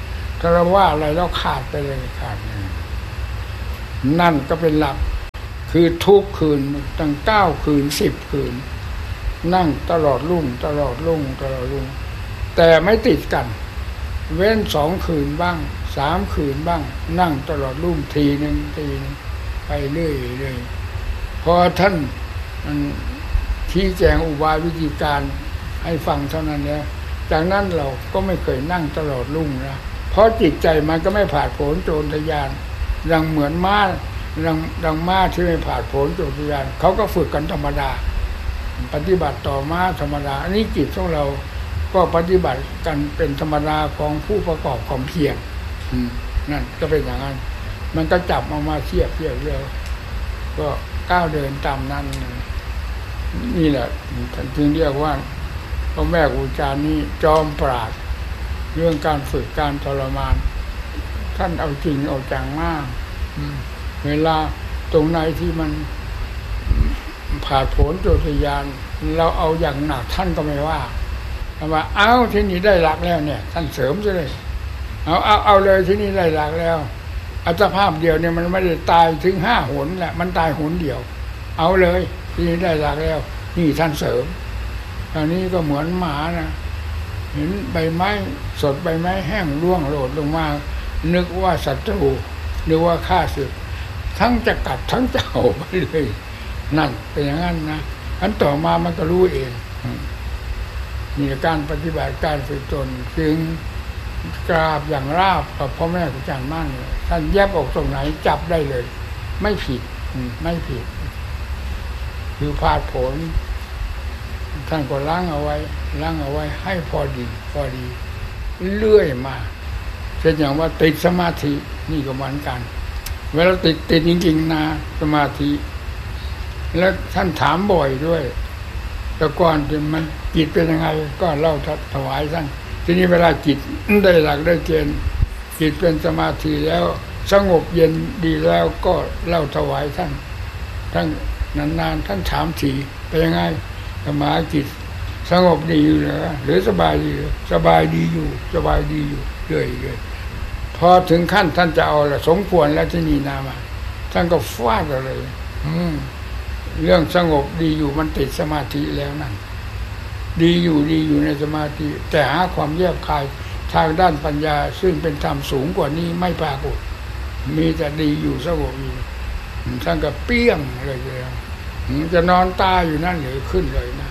ถ้าเราว่าอะไรแล้วขาดไปเลยขาดนั่นก็เป็นหลักคือทุกคืนตั้งเก้าคืนสิบคืนนั่งตลอดรุ่งตลอดรุ่งตลอดรุ่งแต่ไม่ติดกันเว้นสองคืนบ้างสามคืนบ้างนั่งตลอดรุ่งทีหนึ่งทีนึงไปเรื่อยเรื่อยพอท่านชี้แจงอุบายวิธีการให้ฟังเท่านั้นแล้วจากนั้นเราก็ไม่เคยนั่งตลอดรุ่งนะเพราะจิตใจมันก็ไม่ผาดโผนโจรทะยานดังเหมือนม้าดังดังม้าที่ไม่ผาดโผนโจรทะยานเขาก็ฝึกกันธรรมดาปฏิบัติต่อม้าธรรมดาอันนี้จิตของเราก็ปฏิบัติกันเป็นธรรมดาของผู้ประกอบความเพียรนั่นก็เป็นอย่างนั้นมันก็จับมามาเทียบเทียบเรียวก็ก้าวเดินตามนั้นนี่แหละท่านจึงเรียกว่าพระแม่ครูอาจารย์นี่จอมปราชญ์เรื่องการฝึกการทรมานท่านเอาจริงเอาจังมากเวลาตรงไหนที่มันผ่าโผนโจทยานเราเอาอย่างหนักท่านก็ไม่ว่าแต่ว่าเอาที่นี่ได้หลักแล้วเนี่ยท่านเสริมซะเลยเอาเอาเอาเลยที่นี่ได้หลักแล้วอัตภาพเดียวเนี่ยมันไม่ได้ตายถึงห้าหนแหละมันตายหนเดียวเอาเลยที่นี่ได้หลักแล้วนี่ท่านเสริมตอนนี้ก็เหมือนหมานะเห็นใบไม้สดใบไม้แห้งร่วงโรดลงมานึกว่าศัตรูนึกว่าข้าศึกทั้งจะกัดทั้งจะเอาไปเลยนั่นเป็นอย่างนั้นนะอันต่อมามันก็รู้เองมีการปฏิบัติการฝึกตนจึงกราบอย่างราบกับพ่อแม่ครูอาจารย์มั่นท่านแยบออกตรงไหนจับได้เลยไม่ผิดไม่ผิดคือพาดผลท่านก็ล้างเอาไว้ล้างเอาไว้ให้พอดีพอดีเลื่อยมาเช่นอย่างว่าติดสมาธินี่ก็เหมือนกันเวลาติดติดจริงๆนะสมาธิแล้วท่านถามบ่อยด้วยแต่ก่อนที่มันจิตเป็นยังไงก็เล่าถวายท่านทีนี้เวลาจิตได้หลักได้เกณฑ์จิตเป็นสมาธิแล้วสงบเย็นดีแล้วก็เล่าถวายท่านท่านนานๆท่านถามทีเป็นยังไงสมาธิจิตสงบดีอยู่เหรอหรือสบายดีสบายดีอยู่สบายดีอยู่เรื่อยๆพอถึงขั้นท่านจะเอาละสมควรแล้วที่นี่นามาท่านก็ฟาดเลยอืมเรื่องสงบดีอยู่มันติดสมาธิแล้วนั่นดีอยู่ดีอยู่ในสมาธิแต่หาความแยบคายทางด้านปัญญาซึ่งเป็นธรรมสูงกว่านี้ไม่ปรากฏมีแต่ดีอยู่สงบอยู่ท่านก็เปี้ยงเลยเลยจะนอนตายอยู่นั่นหรือขึ้นเลยนะ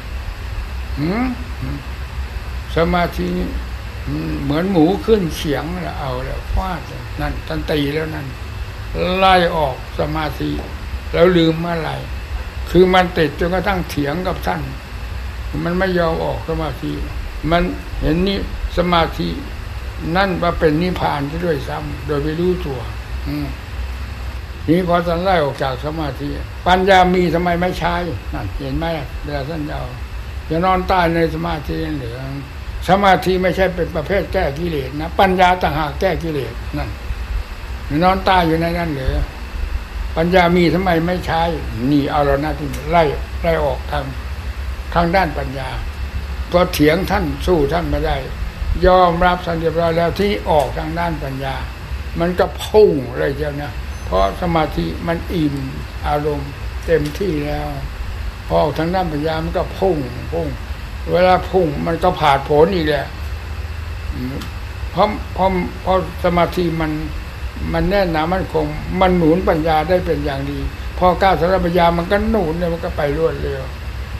สมาธิเหมือนหมูขึ้นเฉียงแล้วเอาแล้วฟาดนั่นท่านตีแล้วนั่นไล่ออกสมาธิแล้วลืมเมื่อไหร่คือมันติดจนกระทั่งเถียงกับท่านมันไม่ยอมออกสมาธิมันเห็นนี่สมาธินั่นว่าเป็นนิพพานที่ด้วยซ้ำโดยไม่รู้ตัวนี่พอท่านไล่ออกจากสมาธิปัญญามีทำไมไม่ใช้นั่นเห็นไหมเวลาท่านเอาจะนอนตายในสมาธิเหลือสมาธิไม่ใช่เป็นประเภทแก้กิเลสนะปัญญาต่างหากแก้กิเลสนั่นนอนตายอยู่ในนั้นเหลือปัญญามีทำไมไม่ใช้นี่เอาแล้วนะที่ไล่ไล่ออกทางทางด้านปัญญาพอเถียงท่านสู้ท่านไม่ได้ยอมรับท่านเรียบร้อยแล้วที่ออกทางด้านปัญญามันก็พุ่งเลยเจ้านะเพราะสมาธิมันอิ่มอารมณ์เต็มที่แล้วพอออกทางด้านปัญญามันก็พุ่งพุ่งเวลาพุ่งมันก็ผ่าผลอีกแหละเพราะเพราะเพราะสมาธิมันมันแน่นหนามันคงมันหนุนปัญญาได้เป็นอย่างดีพอก้าวสารปัญญามันก็หนุนเนี่ยมันก็ไปรวดเร็ว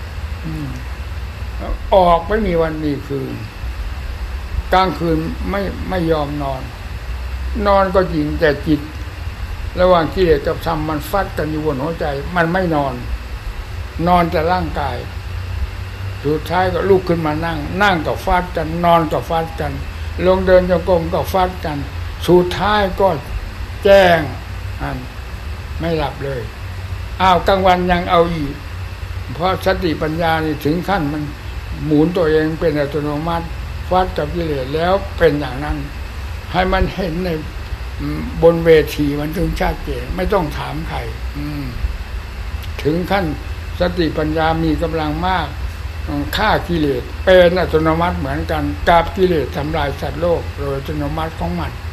ออกไม่มีวันมีคืนกลางคืนไม่ไม่ยอมนอนนอนก็จริงแต่จิตระหว่างกิเลสกับธรรมมันฟัดกันอยู่บนหัวใจมันไม่นอนนอนแต่ร่างกายสุดท้ายก็ลุกขึ้นมานั่งนั่งกับฟัดกันนอนกับฟัดกันลงเดินจงกรมกับฟัดกันสุดท้ายก็แจ้งอันไม่หลับเลยอ้าวกลางวันยังเอาอีกเพราะสติปัญญานี่ถึงขั้นมันหมุนตัวเองเป็นอัตโนมัติฟัดกับกิเลสแล้วเป็นอย่างนั้นให้มันเห็นในบนเวทีมันถึงชัดเจนไม่ต้องถามใครถึงขั้นสติปัญญามีกำลังมากฆ่ากิเลสเป็นอัตโนมัติเหมือนกันกาบกิเลสทำลายสัตว์โลกโดยอัตโนมัติของมัน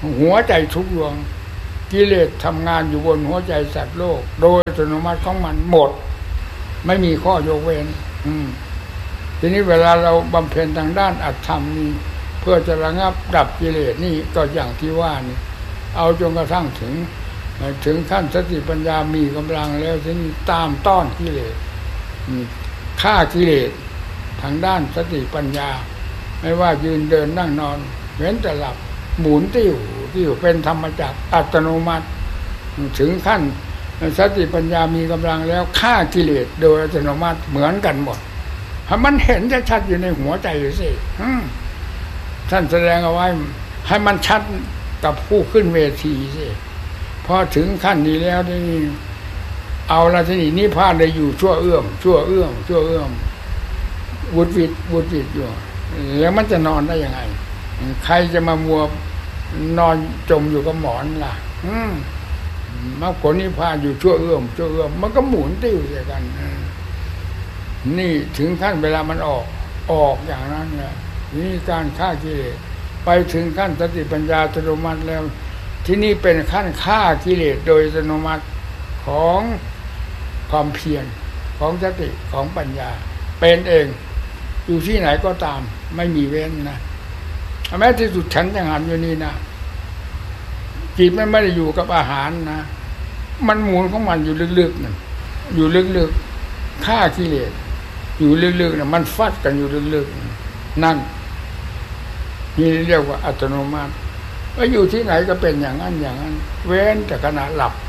หัวใจทุกดวงกิเลสทำงานอยู่บนหัวใจสัตว์โลกโดยอัตโนมัติของมันหมดไม่มีข้อยกเว้นอืมทีนี้เวลาเราบำเพ็ญทางด้านอัตธรรมนี่เพื่อจะระงับดับกิเลสนี่ก็อย่างที่ว่านี่เอาจนกระทั่งถึงถึงขั้นสติปัญญามีกำลังแล้วทีนี้ตามต้อนกิเลสฆ่ากิเลสทางด้านสติปัญญาไม่ว่ายืนเดินนั่งนอนเว้นแต่หลับหมุนติ้วติ้วเป็นธรรมจักรอัตโนมัติถึงขั้นสติปัญญามีกำลังแล้วฆ่ากิเลสโดยอัตโนมัติเหมือนกันหมดให้มันเห็นชัดๆอยู่ในหัวใจสิท่านแสดงเอาไว้ให้มันชัดกับผู้ขึ้นเวทีสิพอถึงขั้นนี้แล้วนี่เอาละทีนี้นิพพานได้อยู่ชั่วเอื้อมชั่วเอื้อมชั่วเอื้อมวุดวิดวุดวิดอยู่แล้วมันจะนอนได้ยังไงใครจะมามัวนอนจมอยู่กับหมอนล่ะอืมมรรคผลนิพพานอยู่ชั่วเอื้อมชั่วเอื้อมมันก็หมุนติ้วใส่กันนี่ถึงขั้นเวลามันออกออกอย่างนั้นแหละนี่การฆ่ากิเลสไปถึงขั้นสติปัญญาอัตโนมัติแล้วที่นี่เป็นขั้นฆ่ากิเลสโดยอัตโนมัติของความเพียรของสติของปัญญาเป็นเองอยู่ที่ไหนก็ตามไม่มีเว้นนะแม้ที่สุดฉันยังหันอยู่นี่นะจิตมันไม่ได้อยู่กับอาหารนะมันหมุนของมันอยู่ลึกๆนั่นอยู่ลึกๆฆ่ากิเลสอยู่ลึกๆนะมันฟัดกันอยู่ลึกๆนั่นนี่เรียกว่าอัตโนมัติว่าอยู่ที่ไหนก็เป็นอย่างนั้นอย่างนั้นเว้นแต่ขณะหลับ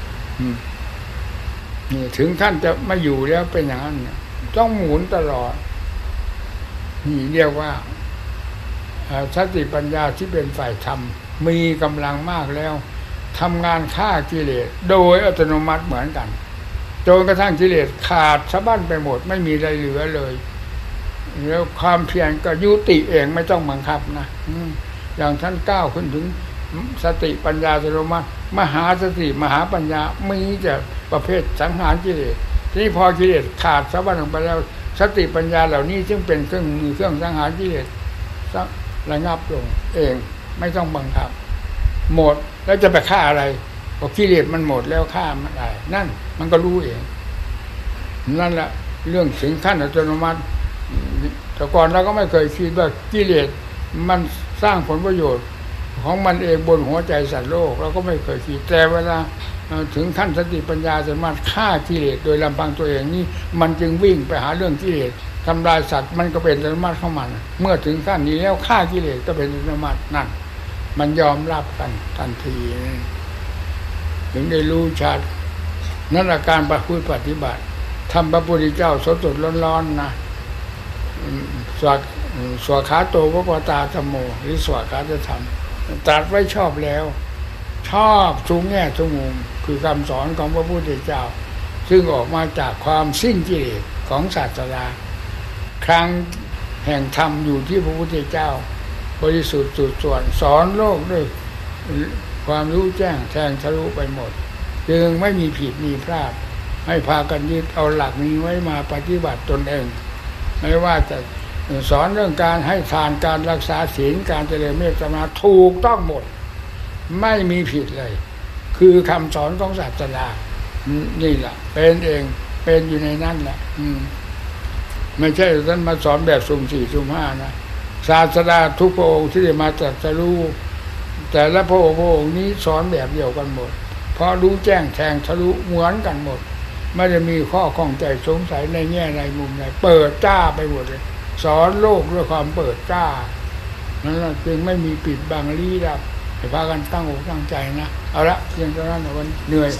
นี่ถึงขั้นจะไม่อยู่แล้วเป็นอย่างนั้นต้องหมุนตลอดนี่เรียกว่าสติปัญญาที่เป็นฝ่ายธรรมมีกำลังมากแล้วทำงานฆ่ากิเลสโดยอัตโนมัติเหมือนกันจนกระทั่งกิเลสขาดสะบั้นไปหมดไม่มีอะไรเหลือเลยแล้วความเพียรก็ยุติเองไม่ต้องบังคับนะอย่างท่านก้าวขึ้นถึงสติปัญญาอัตโนมัติมหาสติมหาปัญญามีแต่ประเภทสังหารกิเลสทีนี้พอกิเลสขาดสะบั้นลงไปแล้วสติปัญญาเหล่านี้ซึ่งเป็นเครื่องมือเครื่องสังหารกิเลสระงับลงเองไม่ต้องบังคับหมดแล้วจะไปฆ่าอะไรพอกิเลสมันหมดแล้วฆ่ามันได้นั่นมันก็รู้เองนั่นแหละเรื่องถึงขั้นอัตโนมัติแต่ก่อนเราก็ไม่เคยคิดว่ากิเลสมันสร้างผลประโยชน์ของมันเองบนหัวใจสัตว์โลกเราก็ไม่เคยคิดแต่เวลาถึงขั้นสติปัญญาสามารถฆ่ากิเลสโดยลำพังตัวเองนี่มันจึงวิ่งไปหาเรื่องกิเลสทำลายสัตว์มันก็เป็นอัตโนมัติของมันเมื่อถึงขั้นนี้แล้วฆ่ากิเลสก็เป็นอัตโนมัตินั่นมันยอมรับกันทันทีถึงได้รู้ชัดนั่นอาการประพฤติปฏิบัติทำพระพุทธเจ้าสดสดร้อนๆนะสวดสวดขาโตพระปตาธรรมโมหรือสวดขาธรรมตรัสไว้ชอบแล้วชอบทุกแง่ทุกมุมคือคำสอนของพระพุทธเจ้าซึ่งออกมาจากความสิ้นกิเลสของศาสดาครั้งแห่งธรรมอยู่ที่พระพุทธเจ้าบริสุทธิ์สุดส่วนสอนโลกด้วยความรู้แจ้งแทงทะลุไปหมดจึงไม่มีผิดมีพลาดให้พากันยึดเอาหลักนี้ไว้มาปฏิบัติตนเองไม่ว่าจะสอนเรื่องการให้ทานการรักษาศีลการเจริญเมตตาถูกต้องหมดไม่มีผิดเลยคือคำสอนของศาสดานี่แหละเป็นเองเป็นอยู่ในนั้นแหละไม่ใช่ท่านมาสอนแบบสุ่มสี่สุ่มห้านะศาสดาทุกพระองค์ที่ได้มาตรัสรู้แต่ละพระองค์พระองค์นี้สอนแบบเดียวกันหมดเพราะรู้แจ้งแทงทะลุเหมือนกันหมดไม่ได้มีข้อข้องใจสงสัยในแง่ในมุมใดเปิดจ้าไปหมดเลยสอนโลกด้วยความเปิดจ้านั้นจึงไม่มีปิดบังลี้ลับให้พากันตั้งอกตั้งใจนะเอาละเพียงเท่านั้นนะวันเหนื่อย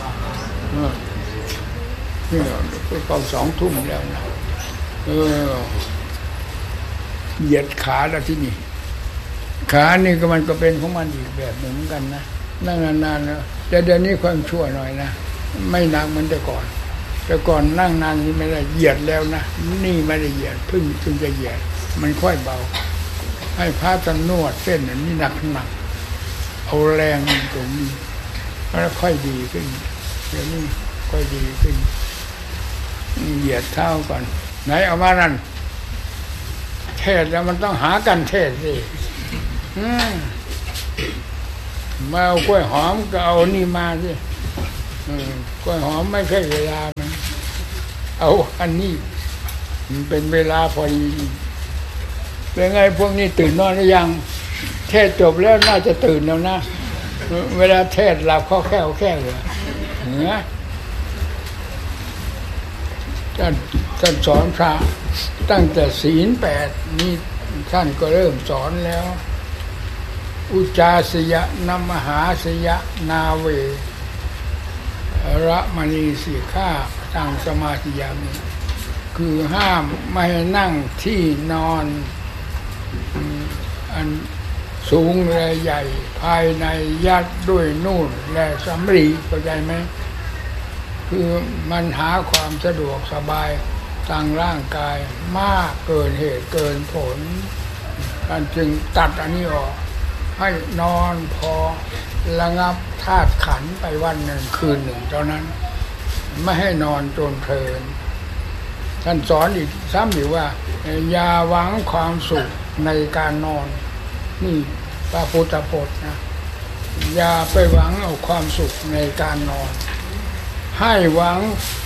นี่ก็สองทุ่มแล้วนะเออเหยียดขาแล้วที่นี่ขานี่ก็มันก็เป็นของมันอีกแบบหนึ่งเหมือนกันนะนั่งนานๆนะแต่เดี๋ยวนี้ความชั่วหน่อยนะไม่หนักเหมือนแต่ก่อนแต่ก่อนนั่งนานนี่ไม่ได้เหยียดแล้วนะนี่ไม่ได้เหยียดเพิ่งเพิ่งจะเหยียดมันค่อยเบาให้พระท่านนวดเส้นอันนี้หนักหนักเอาแรงตรงนี้แล้วค่อยดีขึ้นเดี๋ยวนี้ค่อยดีขึ้นเหยียดเท้าก่อนไหนเอามานั่นเทศแล้วมันต้องหากันเทศสิมาเอากล้วยหอมก็เอานี่มาสิกล้วยหอมไม่ใช่เวลามันเอาอันนี้มันเป็นเวลาพอดีเป็นไงพวกนี้ตื่นนอนหรือยังเทศจบแล้วน่าจะตื่นแล้วนะเวลาเทศหลับข้อแค่แค่เลยเหนือท่านท่านสอนพระตั้งแต่ศีลแปดนี่ท่านก็เริ่มสอนแล้วอุจจาสยะนัมมหาสยะนาเวระมณีสีข้าตั้งสมาธิยามีคือห้ามไม่ให้นั่งที่นอนอันสูงและใหญ่ภายในยัดด้วยนู่นและสำลีเข้าใจไหมคือมันหาความสะดวกสบายทางร่างกายมากเกินเหตุเกินผลท่านจึงตัดอันนี้ออกให้นอนพอระงับธาตุขันธ์ไปวันหนึ่งคืนหนึ่งเท่านั้นไม่ให้นอนจนเพลินท่านสอนอีกซ้ำอีกว่าอย่าหวังความสุขในการนอนนี่พระพุทธพจน์นะอย่าไปหวังเอาความสุขในการนอนให้หวัง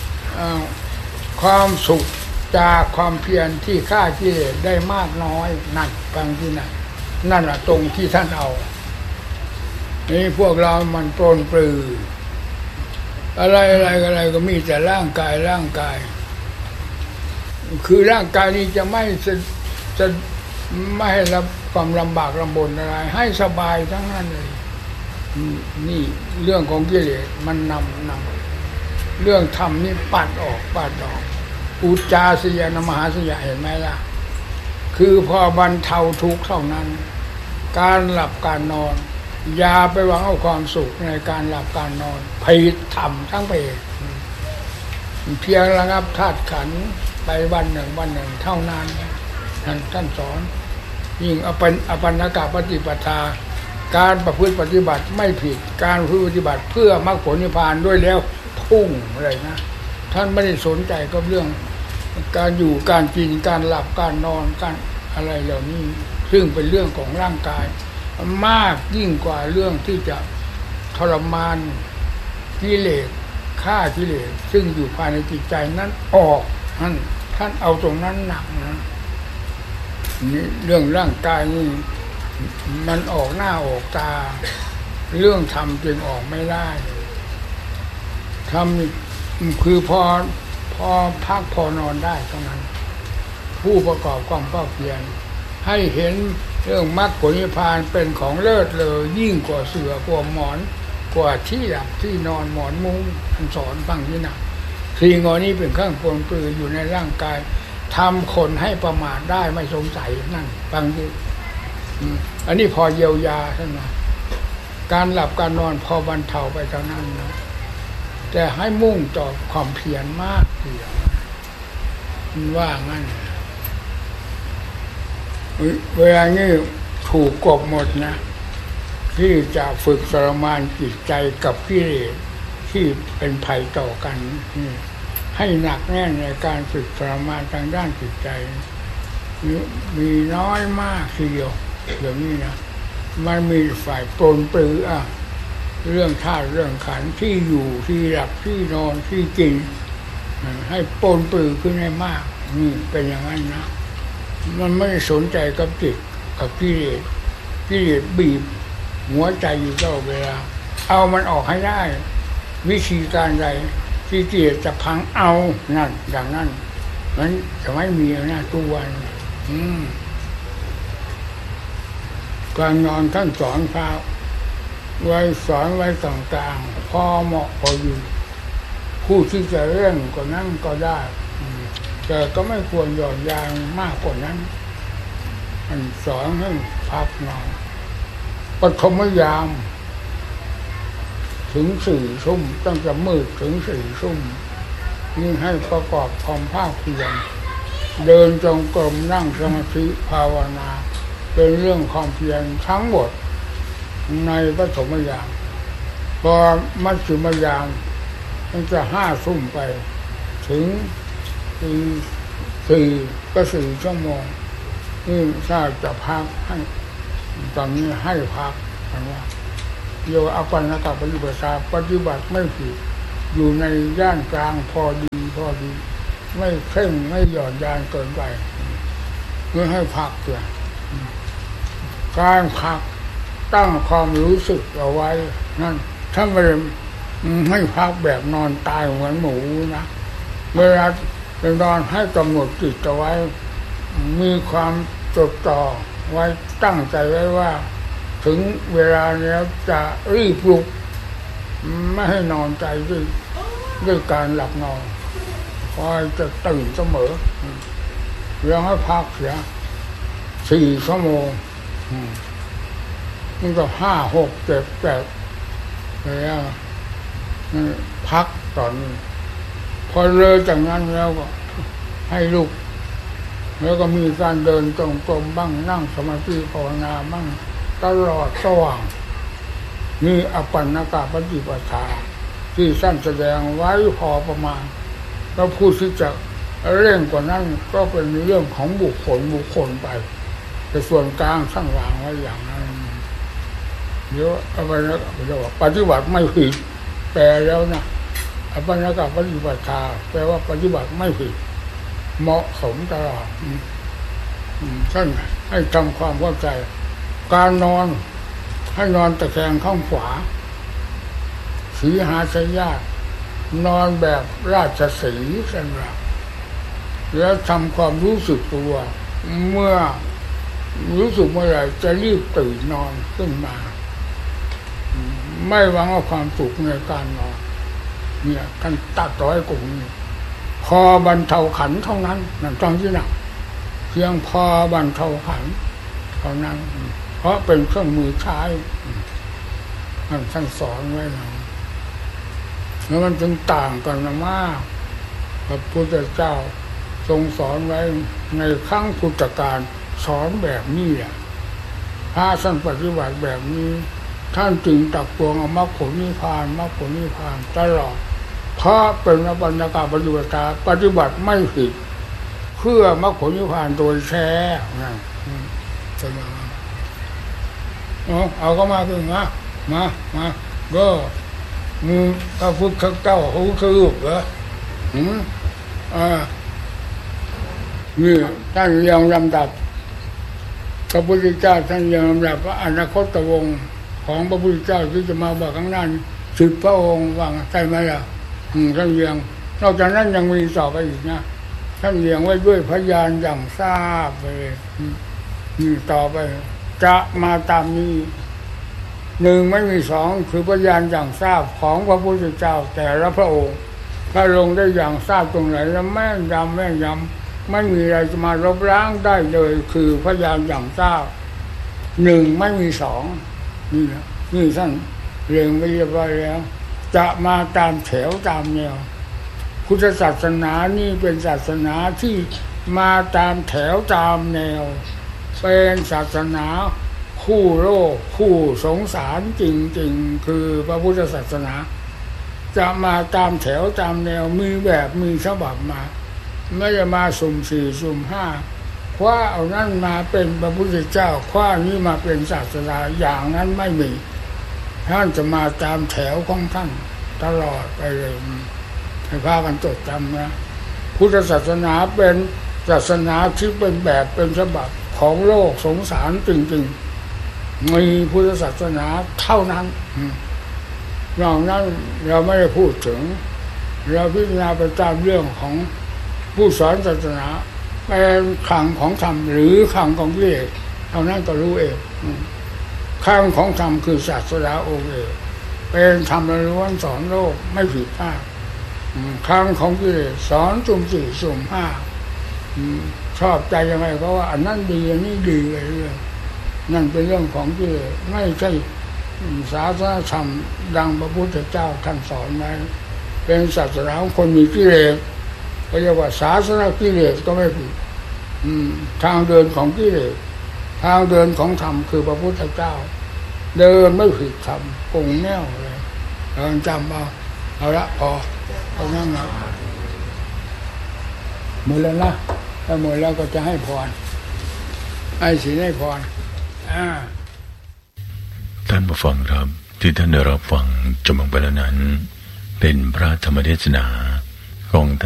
ความสุขจากความเพียรที่ฆ่ากิเลสได้มากน้อยนั่นฟังที่นั่นนั่นแหละตรงที่ท่านเอานี่พวกเรามันปรนปรืออะไรอะไรอะไรก็มีแต่ร่างกายร่างกายคือร่างกายนี้จะไม่จะจะไม่ให้รับความลำบากลำบนอะไรให้สบายทั้งนั้นเลยนี่เรื่องของกิเลสมันนำนำเรื่องธรรมนี่ปัดออกปัดออกอุจจาสยานมหาสยะเห็นไหมล่ะคือพอบรรเทาทุกข์เท่านั้นการหลับการนอนอย่าไปหวังเอาความสุขในการหลับการนอนผิดธรรมทั้งไปเพียงระงับธาตุขันธ์ไปวันหนึ่งวันหนึ่งเท่านั้นท่านท่านสอนยิ่งอปันอปันนกปฏิปทาการประพฤติปฏิบัติไม่ผิดการประพฤติปฏิบัติเพื่อมรรคผลนิพพานด้วยแล้วพุ่งอะไรนะท่านไม่ได้สนใจกับเรื่องการอยู่การกินการหลับการนอนการอะไรเหล่านี้ซึ่งเป็นเรื่องของร่างกายมากยิ่งกว่าเรื่องที่จะทรมานกิเลสฆ่ากิเลสซึ่งอยู่ภายในจิตใจนั้นออกนั่นท่านเอาตรงนั้นหนักนะนี่เรื่องร่างกายนี่มันออกหน้าออกตาเรื่องธรรมจึงออกไม่ได้ธรรมคือพอพอพักพอนอนได้เท่านั้นผู้ประกอบความภาคเพียรให้เห็นเรื่องมรรคผลนิพพานเป็นของเลิศเลยยิ่งกว่าเสือกว่าหมอนกว่าที่หลับที่นอนหมอนมุ้งท่านสอนฟังที่น่ะสิ่งเหล่านี้เป็นเครื่องปรนปรืออยู่ในร่างกายทำคนให้ประมาทได้ไม่สงสัยนั่นฟังที่อันนี้พอเยียวยาใช่ไหมการหลับการนอนพอบรรเทาไปเท่านั้นนะแต่ให้มุ่งต่อความเพียรมากเดียวมันว่างั้นเวลานี้ถูกกบหมดนะที่จะฝึกทรมานจิตใจกับกิเลสที่เป็นภัยต่อกันให้หนักแน่นในการฝึกทรมานทางด้านจิตใจมีน้อยมากทีเดียวเดี๋ยวนี้นะมันมีฝ่ายปรนปรืออ่ะเรื่องธาตุเรื่องขันธ์ที่อยู่ที่หลับที่นอนที่กินให้ปรนปรือขึ้นให้มากนี่เป็นอย่างนั้นนะมันไม่สนใจกับจิตกับกิเลสกิเลสบีบหัวใจอยู่ตลอดเวลาเอามันออกให้ได้วิธีการใดที่กิเลสจะพังเอานั่นอย่างนั้นมันจะไม่มีนะทุกวันอืมการนอนท่านสอนพระไว้สอนไว้ต่างๆพอเหมาะพออยู่ผู้ที่จะเร่งกว่านั้นก็ได้แต่ก็ไม่ควรหย่อนยานมากกว่านั้นมันสอนให้พักนอนปฐมยามถึงสี่ทุ่มตั้งแต่มืดถึงสี่ทุ่มนี่ให้ประกอบความภาคเพียรเดินจงกรมนั่งสมาธิภาวนาเป็นเรื่องความเพียรทั้งหมดในปฐมยามพอมัชฌิมยามมันจะห้าทุ่มไปถึงสี่สี่ก็สี่ชั่วโมงนี่ถ้าจะพักให้ตอนนี้ให้พักกันว่าเรียกว่าอปันนกปฏิปทาปฏิบัติไม่ผิดอยู่ในย่านกลางพอดีพอดีไม่เคร่งไม่หย่อนยานเกินไปเพื่อให้พักเสียการพักตั้งความรู้สึกเอาไว้นั่นถ้าไม่ให้พักแบบนอนตายเหมือนหมูนะเวลาเป็นนอนให้กำหนดจิตเอาไว้มีความจดจ่อไว้ตั้งใจไว้ว่าถึงเวลาเนี้ยจะรีบปลุกไม่ให้นอนใจด้วยด้วยการหลับนอนคอยจะตื่นเสมอเรื่องให้พักเสียสี่ชั่วโมงมันก็ห้าหกเจ็ดแปดแล้วพักตอนนี้พอเลยจากนั้นแล้วก็ให้ลุกแล้วก็มีการเดินตรงๆบ้างนั่งสมาธิภาวนาบ้างตลอดสว่างนี่อปันนกปฏิปทาที่สั้นแสดงไว้พอประมาณแล้วผู้ที่จะเร่งกว่านั้นก็เป็นเรื่องของบุคคลบุคคลไปแต่ส่วนกลางสั้นวางไว้อย่างนั้นเดี๋ยวอปันนกปฏิบัติไม่ผิดแปลแล้วนะอปันนกปฏิปทาแปลว่าปฏิบัติไม่ผิดเหมาะสมตลอดท่านให้ทำความเข้าใจการนอนให้นอนตะแคงข้างขวาสีหาสยาตนอนแบบราชสีห์สำหรับแล้วทำความรู้สึกตัวเมื่อรู้สึกเมื่อไหร่จะรีบตื่นนอนขึ้นมาไม่หวังเอาความสุขในการนอนเนี่ยท่านตัดต่อให้กลุ่มนี้พอบรรเทาขันเท่านั้นนั่นตรงที่นั่นเพียงพอบรรเทาขันเท่านั้นเพราะเป็นเครื่องมือใช้ท่านสอนไว้แล้วแล้วมันจึงต่างกันมากพระพุทธเจ้าทรงสอนไว้ในครั้งพุทธกาลสอนแบบนี้แหละพระท่านปฏิบัติแบบนี้ท่านจึงตักตวงเอามรรคผลนิพพานมรรคผลนิพพานตลอดเพราะเป็นอปันนกปฏิปทาปฏิบัติไม่ผิดเพื่อมรรคผลนิพพานโดยแท้นะจะมาเอาเอาก็มาขึ้นมามามาก็มือพระพุทธเจ้าหูคือเหรออืมอ่านี่ท่านเรียงลำดับพระพุทธเจ้าท่านเรียงลำดับว่าอนาคตวงศ์ของพระพุทธเจ้าที่จะมาบอกข้างหน้าสิบพระองค์ว่าใช่ไหมล่ะท่านเรียงนอกจากนั้นยังมีต่อไปอีกนะท่านเรียงไว้ด้วยพยานอย่างทราบไปนี่ต่อไปจะมาตามนี้หนึ่งไม่มีสองคือพยานอย่างทราบของพระพุทธเจ้าแต่ละพระองค์ถ้าลงได้อย่างทราบตรงไหนแล้วแม่นยำแม่นยำไม่มีอะไรจะมาลบล้างได้เลยคือพยานอย่างทราบหนึ่งไม่มีสองนี่นะนี่ท่านเรียงไปเรียบร้อยแล้วจะมาตามแถวตามแนวพุทธศาสนานี่เป็นศาสนาที่มาตามแถวตามแนวเป็นศาสนาคู่โลกคู่สงสารจริงๆคือพระพุทธศาสนาจะมาตามแถวตามแนวมีแบบมีฉบับมาไม่จะมาสุ่มสี่สุ่มห้าคว้าเอานั่นมาเป็นพระพุทธเจ้าคว้านี้มาเป็นศาสนาอย่างนั้นไม่มีท่านจะมาตามแถวของท่านตลอดไปเลยให้พากันจดจำนะพุทธศาสนาเป็นศาสนาที่เป็นแบบเป็นฉบับของโลกสงสารจริงๆมีพุทธศาสนาเท่านั้นนอกนั้นเราไม่ได้พูดถึงเราพิจารณาไปตามเรื่องของผู้สอนศาสนาเป็นขังของธรรมหรือขังของกิเลสเท่านั้นก็รู้เองขังของธรรมคือศาสนาองค์เอกเป็นธรรมล้วนสอนโลกไม่ผิดพลาดขังของกิเลสสอนสุ่มสี่สุ่มห้าชอบใจยังไงเพราะว่าอันนั้นดีอันนี้ดีเลยเรื่องนั่นเป็นเรื่องของกิเลสไม่ใช่ศาสนาธรรมดังพระพุทธเจ้าท่านสอนไว้เป็นศาสนาของคนมีกิเลสก็เรียกว่าศาสนากิเลสก็ไม่ผิดทางเดินของกิเลสทางเดินของธรรมคือพระพุทธเจ้าเดินไม่ผิดธรรมคงแน่วเลยเราจำเอาเอาละพอเอานั่งนะหมดแล้วนะถ้าหมดแล้วก็จะให้พรให้ศีลให้พรอ่าท่านผู้ฟังครับที่ท่านได้รับฟังจบลงไปแล้วนั้นเป็นพระธรรมเทศนาของท่าน